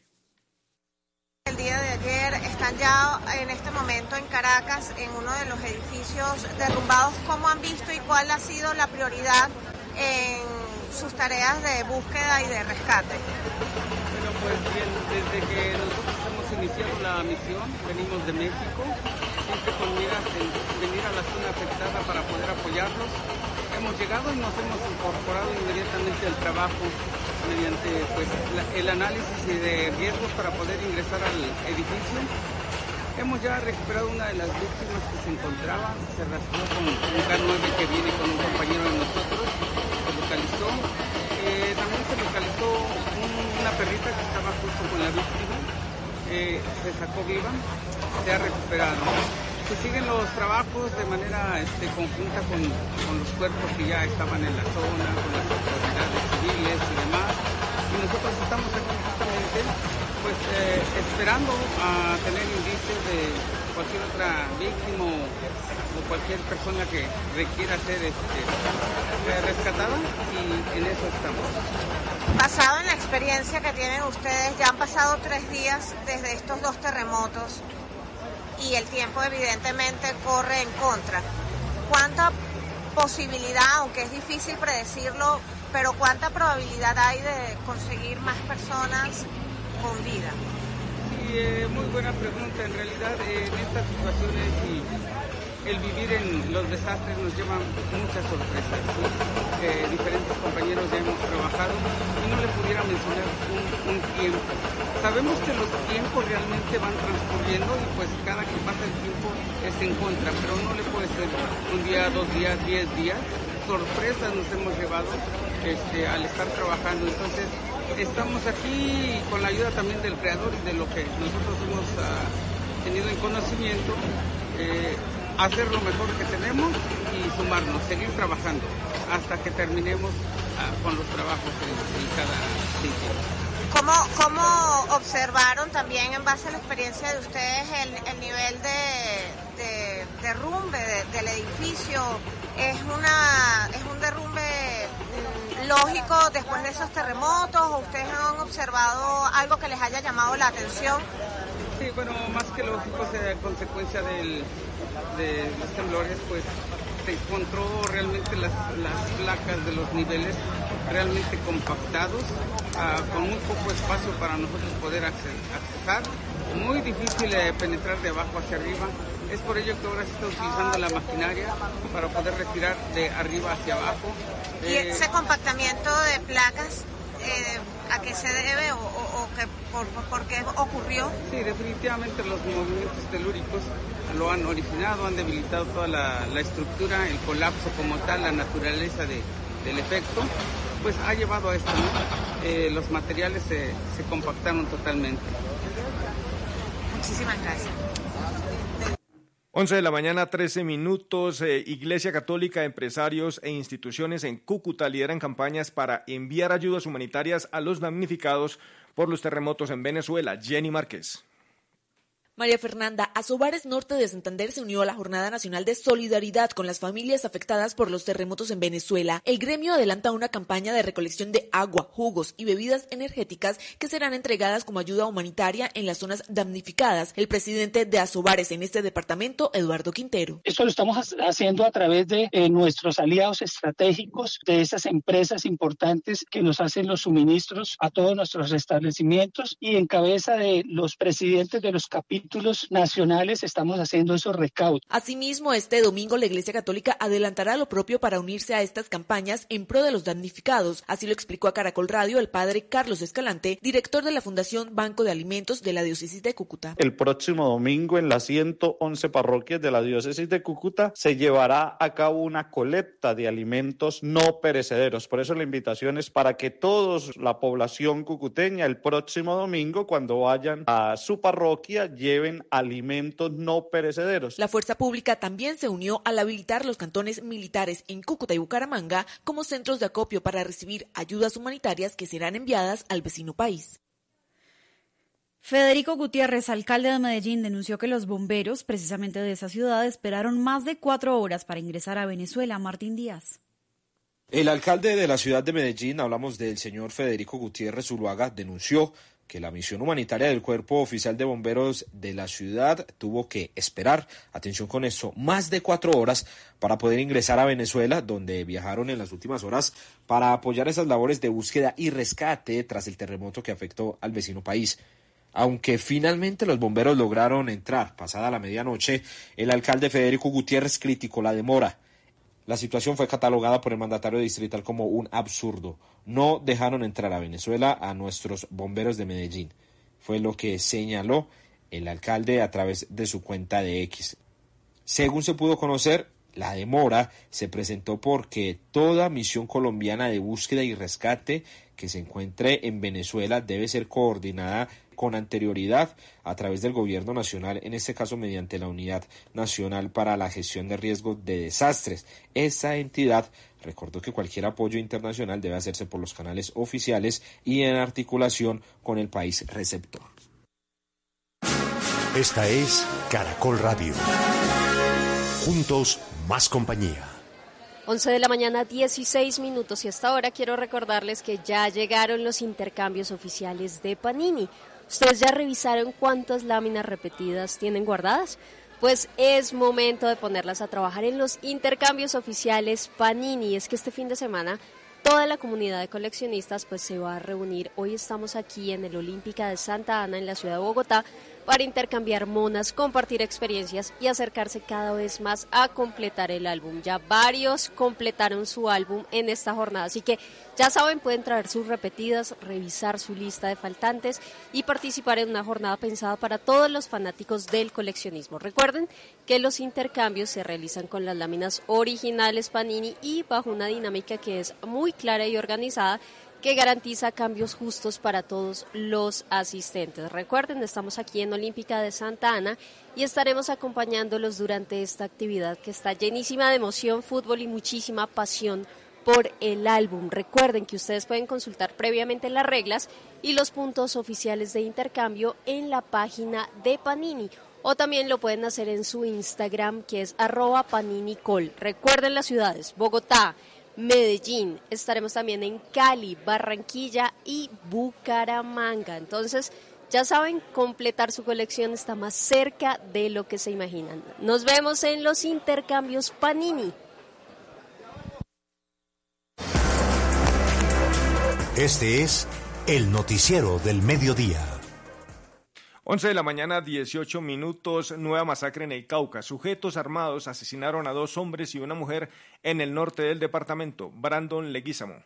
El día de ayer están ya en este momento en Caracas, en uno de los edificios derrumbados. ¿Cómo han visto y cuál ha sido la prioridad en sus tareas de búsqueda y de rescate? Bueno, pues bien, desde que nosotros hemos iniciado la misión, venimos de México, siempre con miras en venir a la zona afectada para poder apoyarlos. Hemos llegado y nos hemos incorporado inmediatamente al trabajo mediante pues, el análisis de riesgos para poder ingresar al edificio. Hemos ya recuperado una de las víctimas que se encontraba, se rastreó con un K9 que viene con un compañero de nosotros, se localizó. También se localizó una perrita que estaba justo con la víctima, se sacó viva, se ha recuperado. Se siguen los trabajos de manera conjunta con los cuerpos que ya estaban en la zona, con las autoridades civiles y demás. Y nosotros estamos aquí justamente pues, esperando a tener indicios de cualquier otra víctima o cualquier persona que requiera ser rescatada, y en eso estamos. Basado en la experiencia que tienen ustedes, ya han pasado 3 días desde estos 2 terremotos y el tiempo evidentemente corre en contra. ¿Cuánta posibilidad, aunque es difícil predecirlo, pero cuánta probabilidad hay de conseguir más personas con vida? Sí, muy buena pregunta. En realidad, en estas situaciones y el vivir en los desastres nos lleva muchas sorpresas, ¿sí? Diferentes compañeros ya hemos trabajado y no le pudiera mencionar un tiempo. Sabemos que los tiempos realmente van transcurriendo y pues cada que pasa el tiempo es en contra, pero no le puede ser un día, 2 días, 10 días. Sorpresas nos hemos llevado al estar trabajando. Entonces estamos aquí con la ayuda también del creador y de lo que nosotros hemos tenido en conocimiento, hacer lo mejor que tenemos y sumarnos, seguir trabajando hasta que terminemos con los trabajos en cada sitio. ¿Cómo observaron también en base a la experiencia de ustedes el nivel de derrumbe del edificio? ¿Es un derrumbe lógico después de esos terremotos o ustedes han observado algo que les haya llamado la atención? Sí, bueno, más que lógico, es consecuencia de los temblores, pues se encontró realmente las placas de los niveles realmente compactados, con muy poco espacio para nosotros poder accesar, muy difícil penetrar de abajo hacia arriba. Es por ello que ahora se está utilizando la maquinaria para poder retirar de arriba hacia abajo. ¿Y ese compactamiento de placas a qué se debe o por qué ocurrió? Sí, definitivamente los movimientos telúricos lo han originado, han debilitado toda la estructura, el colapso como tal, la naturaleza del efecto, pues ha llevado a esto, ¿no? Los materiales se compactaron totalmente. Muchísimas gracias. 11 de la mañana, 13 minutos. Iglesia Católica, empresarios e instituciones en Cúcuta lideran campañas para enviar ayudas humanitarias a los damnificados por los terremotos en Venezuela. Jenny Márquez. María Fernanda, Asobares Norte de Santander se unió a la Jornada Nacional de Solidaridad con las familias afectadas por los terremotos en Venezuela. El gremio adelanta una campaña de recolección de agua, jugos y bebidas energéticas que serán entregadas como ayuda humanitaria en las zonas damnificadas. El presidente de Asobares en este departamento, Eduardo Quintero. Esto lo estamos haciendo a través de nuestros aliados estratégicos, de esas empresas importantes que nos hacen los suministros a todos nuestros establecimientos, y en cabeza de los presidentes de los capítulos nacionales estamos haciendo esos recaudos. Asimismo, este domingo la Iglesia Católica adelantará lo propio para unirse a estas campañas en pro de los damnificados. Así lo explicó a Caracol Radio el padre Carlos Escalante, director de la Fundación Banco de Alimentos de la Diócesis de Cúcuta. El próximo domingo en las 111 parroquias de la Diócesis de Cúcuta se llevará a cabo una colecta de alimentos no perecederos. Por eso la invitación es para que toda la población cucuteña el próximo domingo, cuando vayan a su parroquia, lleven alimentos no perecederos. La fuerza pública también se unió al habilitar los cantones militares en Cúcuta y Bucaramanga como centros de acopio para recibir ayudas humanitarias que serán enviadas al vecino país. Federico Gutiérrez, alcalde de Medellín, denunció que los bomberos, precisamente de esa ciudad, esperaron más de 4 horas para ingresar a Venezuela. Martín Díaz. El alcalde de la ciudad de Medellín, hablamos del señor Federico Gutiérrez Zuluaga, denunció que la misión humanitaria del Cuerpo Oficial de Bomberos de la ciudad tuvo que esperar, atención con esto, más de 4 horas para poder ingresar a Venezuela, donde viajaron en las últimas horas para apoyar esas labores de búsqueda y rescate tras el terremoto que afectó al vecino país. Aunque finalmente los bomberos lograron entrar pasada la medianoche, el alcalde Federico Gutiérrez criticó la demora. La situación fue catalogada por el mandatario distrital como un absurdo. No dejaron entrar a Venezuela a nuestros bomberos de Medellín. Fue lo que señaló el alcalde a través de su cuenta de X. Según se pudo conocer, la demora se presentó porque toda misión colombiana de búsqueda y rescate que se encuentre en Venezuela debe ser coordinada con anterioridad a través del gobierno nacional, en este caso mediante la Unidad Nacional para la Gestión de Riesgos de Desastres. Esta entidad recordó que cualquier apoyo internacional debe hacerse por los canales oficiales y en articulación con el país receptor. Esta es Caracol Radio. Juntos, más compañía. 11 de la mañana, 16 minutos, y hasta ahora quiero recordarles que ya llegaron los intercambios oficiales de Panini. ¿Ustedes ya revisaron cuántas láminas repetidas tienen guardadas? Pues es momento de ponerlas a trabajar en los intercambios oficiales Panini. Es que este fin de semana toda la comunidad de coleccionistas pues se va a reunir. Hoy estamos aquí en el Olímpica de Santa Ana, en la ciudad de Bogotá, para intercambiar monas, compartir experiencias y acercarse cada vez más a completar el álbum. Ya varios completaron su álbum en esta jornada, así que ya saben, pueden traer sus repetidas, revisar su lista de faltantes y participar en una jornada pensada para todos los fanáticos del coleccionismo. Recuerden que los intercambios se realizan con las láminas originales Panini y bajo una dinámica que es muy clara y organizada, que garantiza cambios justos para todos los asistentes. Recuerden, estamos aquí en Olímpica de Santa Ana y estaremos acompañándolos durante esta actividad que está llenísima de emoción, fútbol y muchísima pasión por el álbum. Recuerden que ustedes pueden consultar previamente las reglas y los puntos oficiales de intercambio en la página de Panini, o también lo pueden hacer en su Instagram, que es @PaniniCol. Recuerden las ciudades: Bogotá, Medellín, estaremos también en Cali, Barranquilla y Bucaramanga. Entonces, ya saben, completar su colección está más cerca de lo que se imaginan. Nos vemos en los intercambios Panini. Este es el noticiero del mediodía. 11 de la mañana, 18 minutos, nueva masacre en el Cauca. Sujetos armados asesinaron a 2 hombres y una mujer en el norte del departamento. Brandon Leguízamo.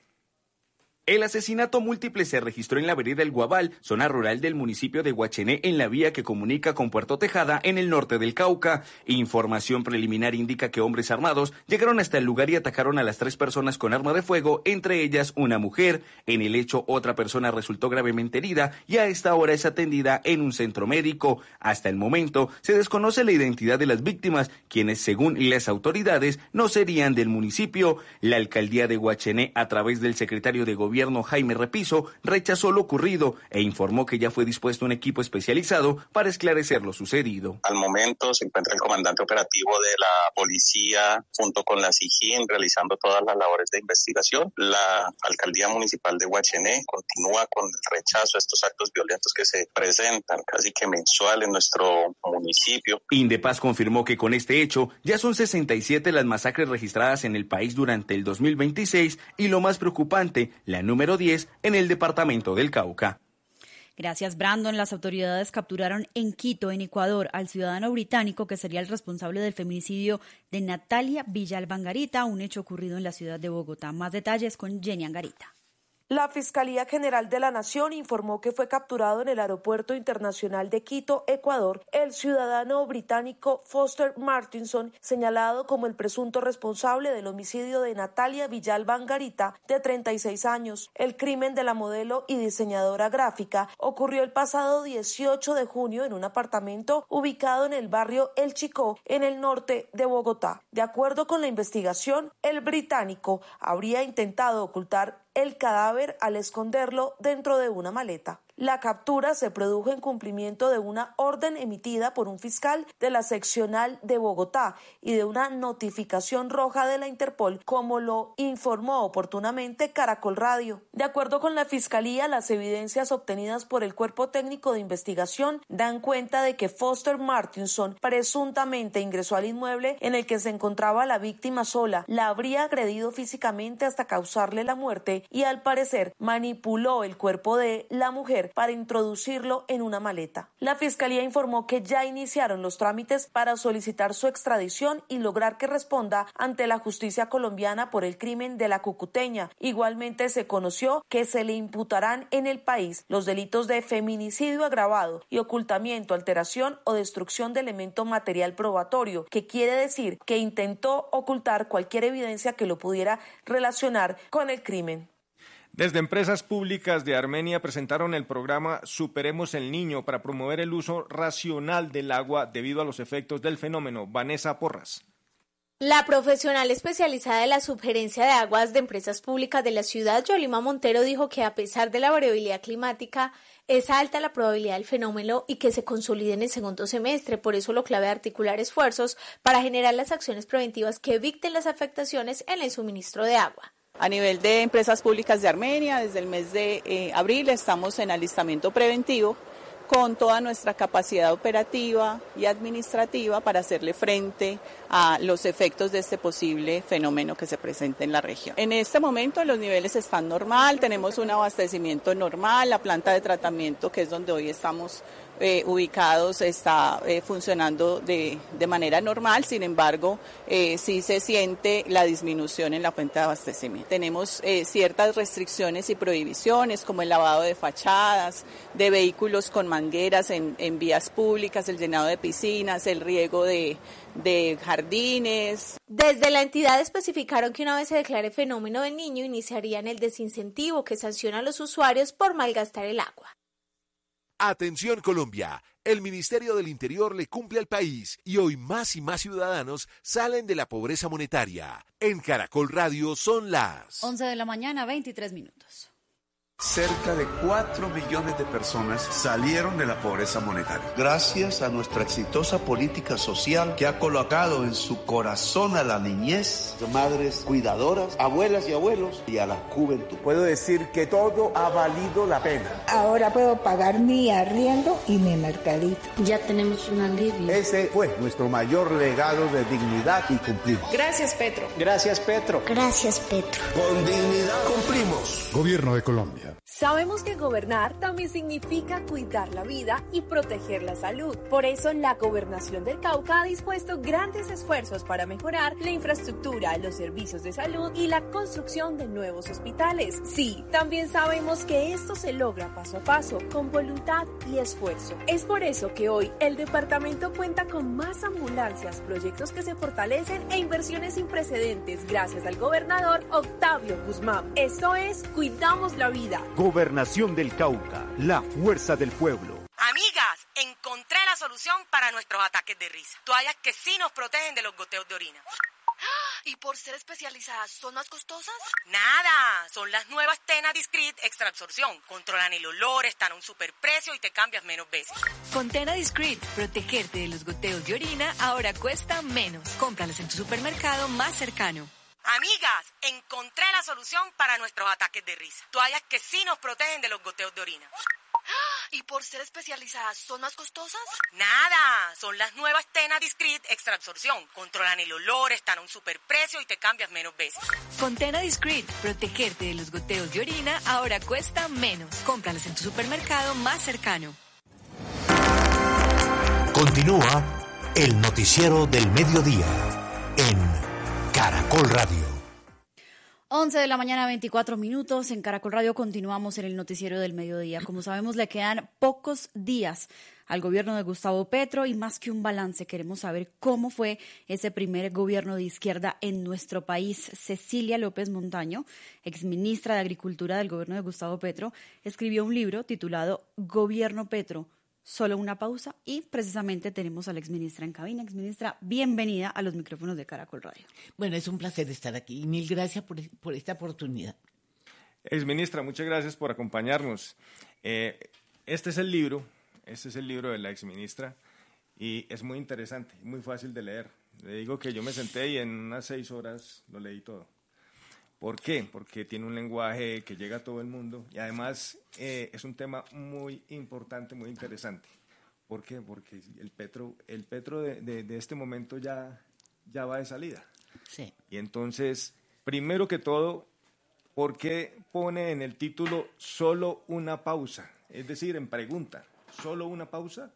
El asesinato múltiple se registró en la vereda El Guabal, zona rural del municipio de Guachené, en la vía que comunica con Puerto Tejada, en el norte del Cauca. Información preliminar indica que hombres armados llegaron hasta el lugar y atacaron a las 3 personas con arma de fuego, entre ellas una mujer. En el hecho, otra persona resultó gravemente herida y a esta hora es atendida en un centro médico. Hasta el momento, se desconoce la identidad de las víctimas, quienes, según las autoridades, no serían del municipio. La alcaldía de Guachené, a través del secretario de Gobierno Jaime Repiso, rechazó lo ocurrido e informó que ya fue dispuesto un equipo especializado para esclarecer lo sucedido. Al momento se encuentra el comandante operativo de la policía junto con la SIJIN realizando todas las labores de investigación. La alcaldía municipal de Guachené continúa con el rechazo a estos actos violentos que se presentan casi que mensual en nuestro municipio. Indepaz confirmó que con este hecho ya son 67 las masacres registradas en el país durante el 2026 y lo más preocupante, la número 10 en el departamento del Cauca. Gracias, Brandon. Las autoridades capturaron en Quito, en Ecuador, al ciudadano británico que sería el responsable del feminicidio de Natalia Villalba Angarita, un hecho ocurrido en la ciudad de Bogotá. Más detalles con Jenny Angarita. La Fiscalía General de la Nación informó que fue capturado en el Aeropuerto Internacional de Quito, Ecuador, el ciudadano británico Foster Martinson, señalado como el presunto responsable del homicidio de Natalia Villalba Angarita, de 36 años. El crimen de la modelo y diseñadora gráfica ocurrió el pasado 18 de junio en un apartamento ubicado en el barrio El Chicó, en el norte de Bogotá. De acuerdo con la investigación, el británico habría intentado ocultar el cadáver al esconderlo dentro de una maleta. La captura se produjo en cumplimiento de una orden emitida por un fiscal de la seccional de Bogotá y de una notificación roja de la Interpol, como lo informó oportunamente Caracol Radio. De acuerdo con la Fiscalía, las evidencias obtenidas por el Cuerpo Técnico de Investigación dan cuenta de que Foster Martinson presuntamente ingresó al inmueble en el que se encontraba la víctima sola, la habría agredido físicamente hasta causarle la muerte y al parecer manipuló el cuerpo de la mujer para introducirlo en una maleta. La Fiscalía informó que ya iniciaron los trámites para solicitar su extradición y lograr que responda ante la justicia colombiana por el crimen de la cucuteña. Igualmente se conoció que se le imputarán en el país los delitos de feminicidio agravado y ocultamiento, alteración o destrucción de elemento material probatorio, que quiere decir que intentó ocultar cualquier evidencia que lo pudiera relacionar con el crimen. Desde empresas públicas de Armenia presentaron el programa Superemos el Niño para promover el uso racional del agua debido a los efectos del fenómeno. Vanessa Porras. La profesional especializada en la subgerencia de aguas de empresas públicas de la ciudad, Yolima Montero, dijo que a pesar de la variabilidad climática, es alta la probabilidad del fenómeno y que se consolide en el segundo semestre. Por eso lo clave es articular esfuerzos para generar las acciones preventivas que eviten las afectaciones en el suministro de agua. A nivel de empresas públicas de Armenia, desde el mes de abril estamos en alistamiento preventivo con toda nuestra capacidad operativa y administrativa para hacerle frente a los efectos de este posible fenómeno que se presenta en la región. En este momento los niveles están normal, tenemos un abastecimiento normal, la planta de tratamiento, que es donde hoy estamos ubicados, está funcionando de manera normal. Sin embargo, sí se siente la disminución en la fuente de abastecimiento. Tenemos ciertas restricciones y prohibiciones, como el lavado de fachadas, de vehículos con mangueras en vías públicas, el llenado de piscinas, el riego de jardines. Desde la entidad especificaron que una vez se declare fenómeno del niño, iniciarían el desincentivo que sanciona a los usuarios por malgastar el agua. Atención Colombia, el Ministerio del Interior le cumple al país y hoy más y más ciudadanos salen de la pobreza monetaria. En Caracol Radio son las 11 de la mañana, 23 minutos. Cerca de 4 millones de personas salieron de la pobreza monetaria. Gracias a nuestra exitosa política social que ha colocado en su corazón a la niñez, madres cuidadoras, abuelas y abuelos y a la juventud. Puedo decir que todo ha valido la pena. Ahora puedo pagar mi arriendo y mi mercadito. Ya tenemos un alivio. Ese fue nuestro mayor legado de dignidad y cumplimos. Gracias, Petro. Gracias, Petro. Gracias, Petro. Con dignidad cumplimos. Gobierno de Colombia. Sabemos que gobernar también significa cuidar la vida y proteger la salud. Por eso, la Gobernación del Cauca ha dispuesto grandes esfuerzos para mejorar la infraestructura, los servicios de salud y la construcción de nuevos hospitales. Sí, también sabemos que esto se logra paso a paso, con voluntad y esfuerzo. Es por eso que hoy el departamento cuenta con más ambulancias, proyectos que se fortalecen e inversiones sin precedentes gracias al gobernador Octavio Guzmán. Esto es, cuidamos la vida. Gobernación del Cauca, la fuerza del pueblo. Amigas, encontré la solución para nuestros ataques de risa. Toallas que sí nos protegen de los goteos de orina. ¿Y por ser especializadas son más costosas? Nada, son las nuevas Tena Discreet Extra Absorción. Controlan el olor, están a un superprecio y te cambias menos veces. Con Tena Discreet, protegerte de los goteos de orina ahora cuesta menos. Cómpralas en tu supermercado más cercano. Amigas, encontré la solución para nuestros ataques de risa. Toallas que sí nos protegen de los goteos de orina. ¿Y por ser especializadas son más costosas? Nada, son las nuevas Tena Discreet Extra Absorción. Controlan el olor, están a un superprecio y te cambias menos veces. Con Tena Discreet, protegerte de los goteos de orina ahora cuesta menos. Cómpralas en tu supermercado más cercano. Continúa el noticiero del mediodía en Caracol Radio. 11 de la mañana, 24 minutos. En Caracol Radio continuamos en el noticiero del mediodía. Como sabemos, le quedan pocos días al gobierno de Gustavo Petro y más que un balance, queremos saber cómo fue ese primer gobierno de izquierda en nuestro país. Cecilia López Montaño, exministra de Agricultura del gobierno de Gustavo Petro, escribió un libro titulado Gobierno Petro, solo una pausa, y precisamente tenemos a la exministra en cabina. Exministra, bienvenida a los micrófonos de Caracol Radio. Bueno, es un placer estar aquí y mil gracias por esta oportunidad. Exministra, muchas gracias por acompañarnos. Este es el libro de la exministra y es muy interesante, muy fácil de leer. Le digo que yo me senté y en unas 6 horas lo leí todo. ¿Por qué? Porque tiene un lenguaje que llega a todo el mundo y además es un tema muy importante, muy interesante. ¿Por qué? Porque el petro de este momento ya va de salida. Sí. Y entonces, primero que todo, ¿por qué pone en el título solo una pausa? Es decir, en pregunta, ¿solo una pausa?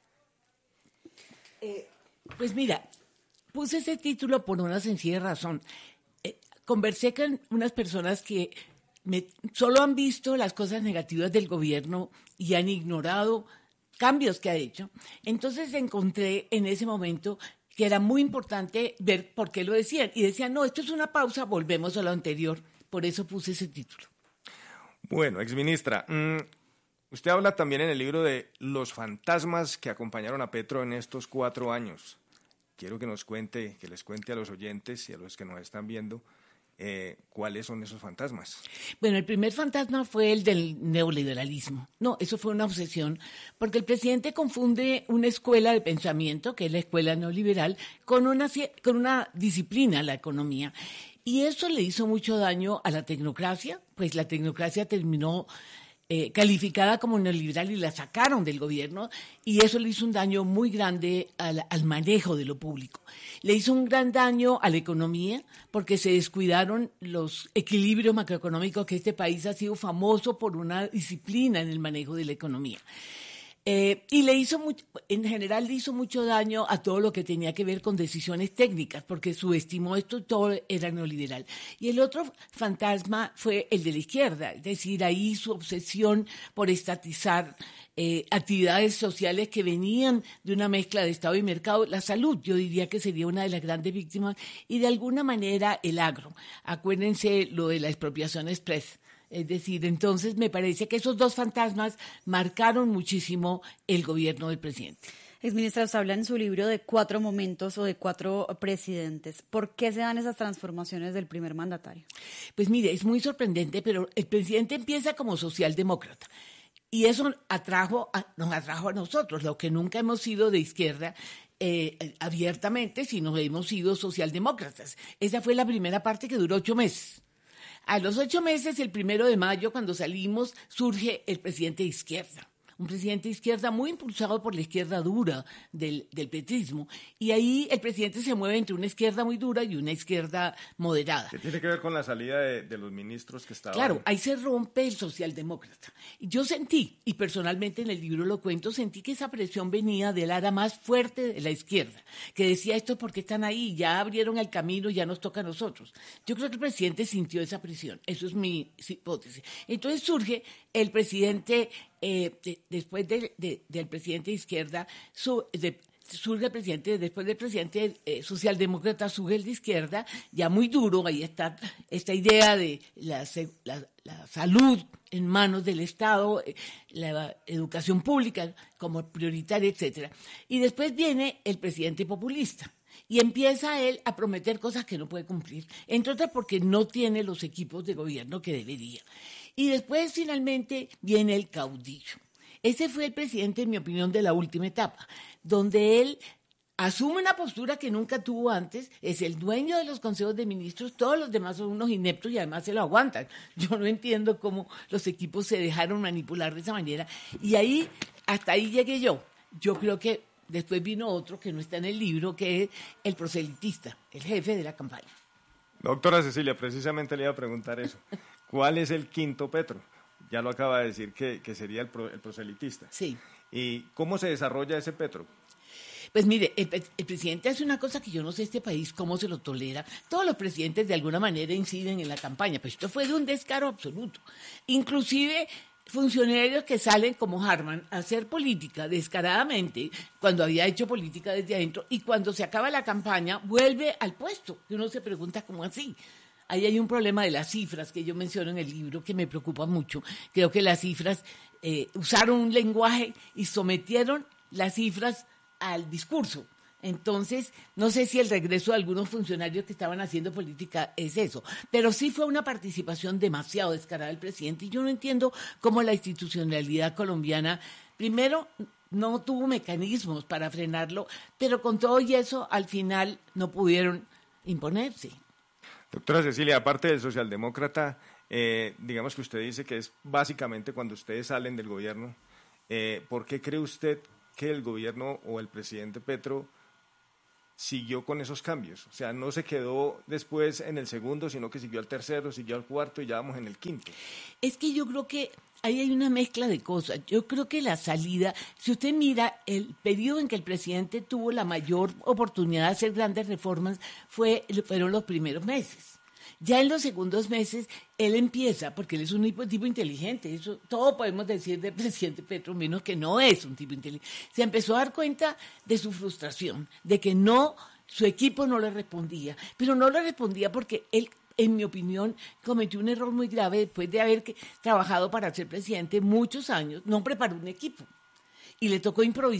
Pues mira, puse ese título por una sencilla razón. Conversé con unas personas que solo han visto las cosas negativas del gobierno y han ignorado cambios que ha hecho. Entonces encontré en ese momento que era muy importante ver por qué lo decían. Y decían, no, esto es una pausa, volvemos a lo anterior. Por eso puse ese título. Bueno, exministra, usted habla también en el libro de los fantasmas que acompañaron a Petro en estos 4 años. Quiero que les cuente a los oyentes y a los que nos están viendo cuáles son esos fantasmas. Bueno, el primer fantasma fue el del neoliberalismo. No, eso fue una obsesión, porque el presidente confunde una escuela de pensamiento, que es la escuela neoliberal, con una disciplina, la economía. Y eso le hizo mucho daño a la tecnocracia, pues la tecnocracia terminó calificada como neoliberal y la sacaron del gobierno, y eso le hizo un daño muy grande al manejo de lo público. Le hizo un gran daño a la economía porque se descuidaron los equilibrios macroeconómicos, que este país ha sido famoso por una disciplina en el manejo de la economía. Y en general le hizo mucho daño a todo lo que tenía que ver con decisiones técnicas, porque subestimó esto, todo era neoliberal. Y el otro fantasma fue el de la izquierda, es decir, ahí su obsesión por estatizar actividades sociales que venían de una mezcla de Estado y mercado. La salud, yo diría que sería una de las grandes víctimas, y de alguna manera el agro. Acuérdense lo de la expropiación express. Es decir, entonces me parece que esos 2 fantasmas marcaron muchísimo el gobierno del presidente. Exministra, usted habla en su libro de 4 momentos o de 4 presidentes. ¿Por qué se dan esas transformaciones del primer mandatario? Pues mire, es muy sorprendente, pero el presidente empieza como socialdemócrata. Y eso nos atrajo a nosotros, lo que nunca hemos sido de izquierda abiertamente, sino hemos sido socialdemócratas. Esa fue la primera parte, que duró 8 meses. A los 8 meses, el 1 de mayo, cuando salimos, surge el presidente de izquierda. Un presidente de izquierda muy impulsado por la izquierda dura del petrismo. Y ahí el presidente se mueve entre una izquierda muy dura y una izquierda moderada. ¿Qué tiene que ver con la salida de los ministros que estaban? Claro, ahí se rompe el socialdemócrata. Yo sentí, y personalmente en el libro lo cuento, sentí que esa presión venía del ala más fuerte de la izquierda, que decía, esto porque están ahí, ya abrieron el camino, ya nos toca a nosotros. Yo creo que el presidente sintió esa presión, eso es mi hipótesis. Entonces surge el presidente, después del presidente de izquierda, surge el presidente, después del presidente socialdemócrata, surge el de izquierda, ya muy duro. Ahí está esta idea de la salud en manos del Estado, la educación pública como prioritaria, etcétera. Y después viene el presidente populista. Y empieza él a prometer cosas que no puede cumplir, entre otras porque no tiene los equipos de gobierno que debería. Y después, finalmente, viene el caudillo. Ese fue el presidente, en mi opinión, de la última etapa, donde él asume una postura que nunca tuvo antes, es el dueño de los consejos de ministros, todos los demás son unos ineptos y además se lo aguantan. Yo no entiendo cómo los equipos se dejaron manipular de esa manera. Y ahí, hasta ahí llegué yo. Yo creo que después vino otro que no está en el libro, que es el proselitista, el jefe de la campaña. Doctora Cecilia, precisamente le iba a preguntar eso. ¿Cuál es el quinto Petro? Ya lo acaba de decir que sería el proselitista. Sí. ¿Y cómo se desarrolla ese Petro? Pues mire, el presidente hace una cosa que yo no sé este país cómo se lo tolera. Todos los presidentes de alguna manera inciden en la campaña, pero esto fue de un descaro absoluto. Inclusive funcionarios que salen como Harman a hacer política descaradamente cuando había hecho política desde adentro, y cuando se acaba la campaña vuelve al puesto. Y uno se pregunta cómo así. Ahí hay un problema de las cifras que yo menciono en el libro que me preocupa mucho. Creo que las cifras usaron un lenguaje y sometieron las cifras al discurso. Entonces, no sé si el regreso de algunos funcionarios que estaban haciendo política es eso, pero sí fue una participación demasiado descarada del presidente y yo no entiendo cómo la institucionalidad colombiana, primero, no tuvo mecanismos para frenarlo, pero con todo y eso, al final no pudieron imponerse. Doctora Cecilia, aparte del socialdemócrata, digamos que usted dice que es básicamente cuando ustedes salen del gobierno, ¿por qué cree usted que el gobierno o el presidente Petro siguió con esos cambios? O sea, no se quedó después en el segundo, sino que siguió al tercero, siguió al cuarto y ya vamos en el quinto. Es que yo creo que ahí hay una mezcla de cosas. Yo creo que la salida, si usted mira el periodo en que el presidente tuvo la mayor oportunidad de hacer grandes reformas, fueron los primeros meses. Ya en los segundos meses, él empieza, porque él es un tipo inteligente, eso todo podemos decir del presidente Petro, menos que no es un tipo inteligente. Se empezó a dar cuenta de su frustración, de que su equipo no le respondía, pero no le respondía porque él, en mi opinión, cometió un error muy grave después de haber trabajado para ser presidente muchos años, no preparó un equipo y le tocó improvisar.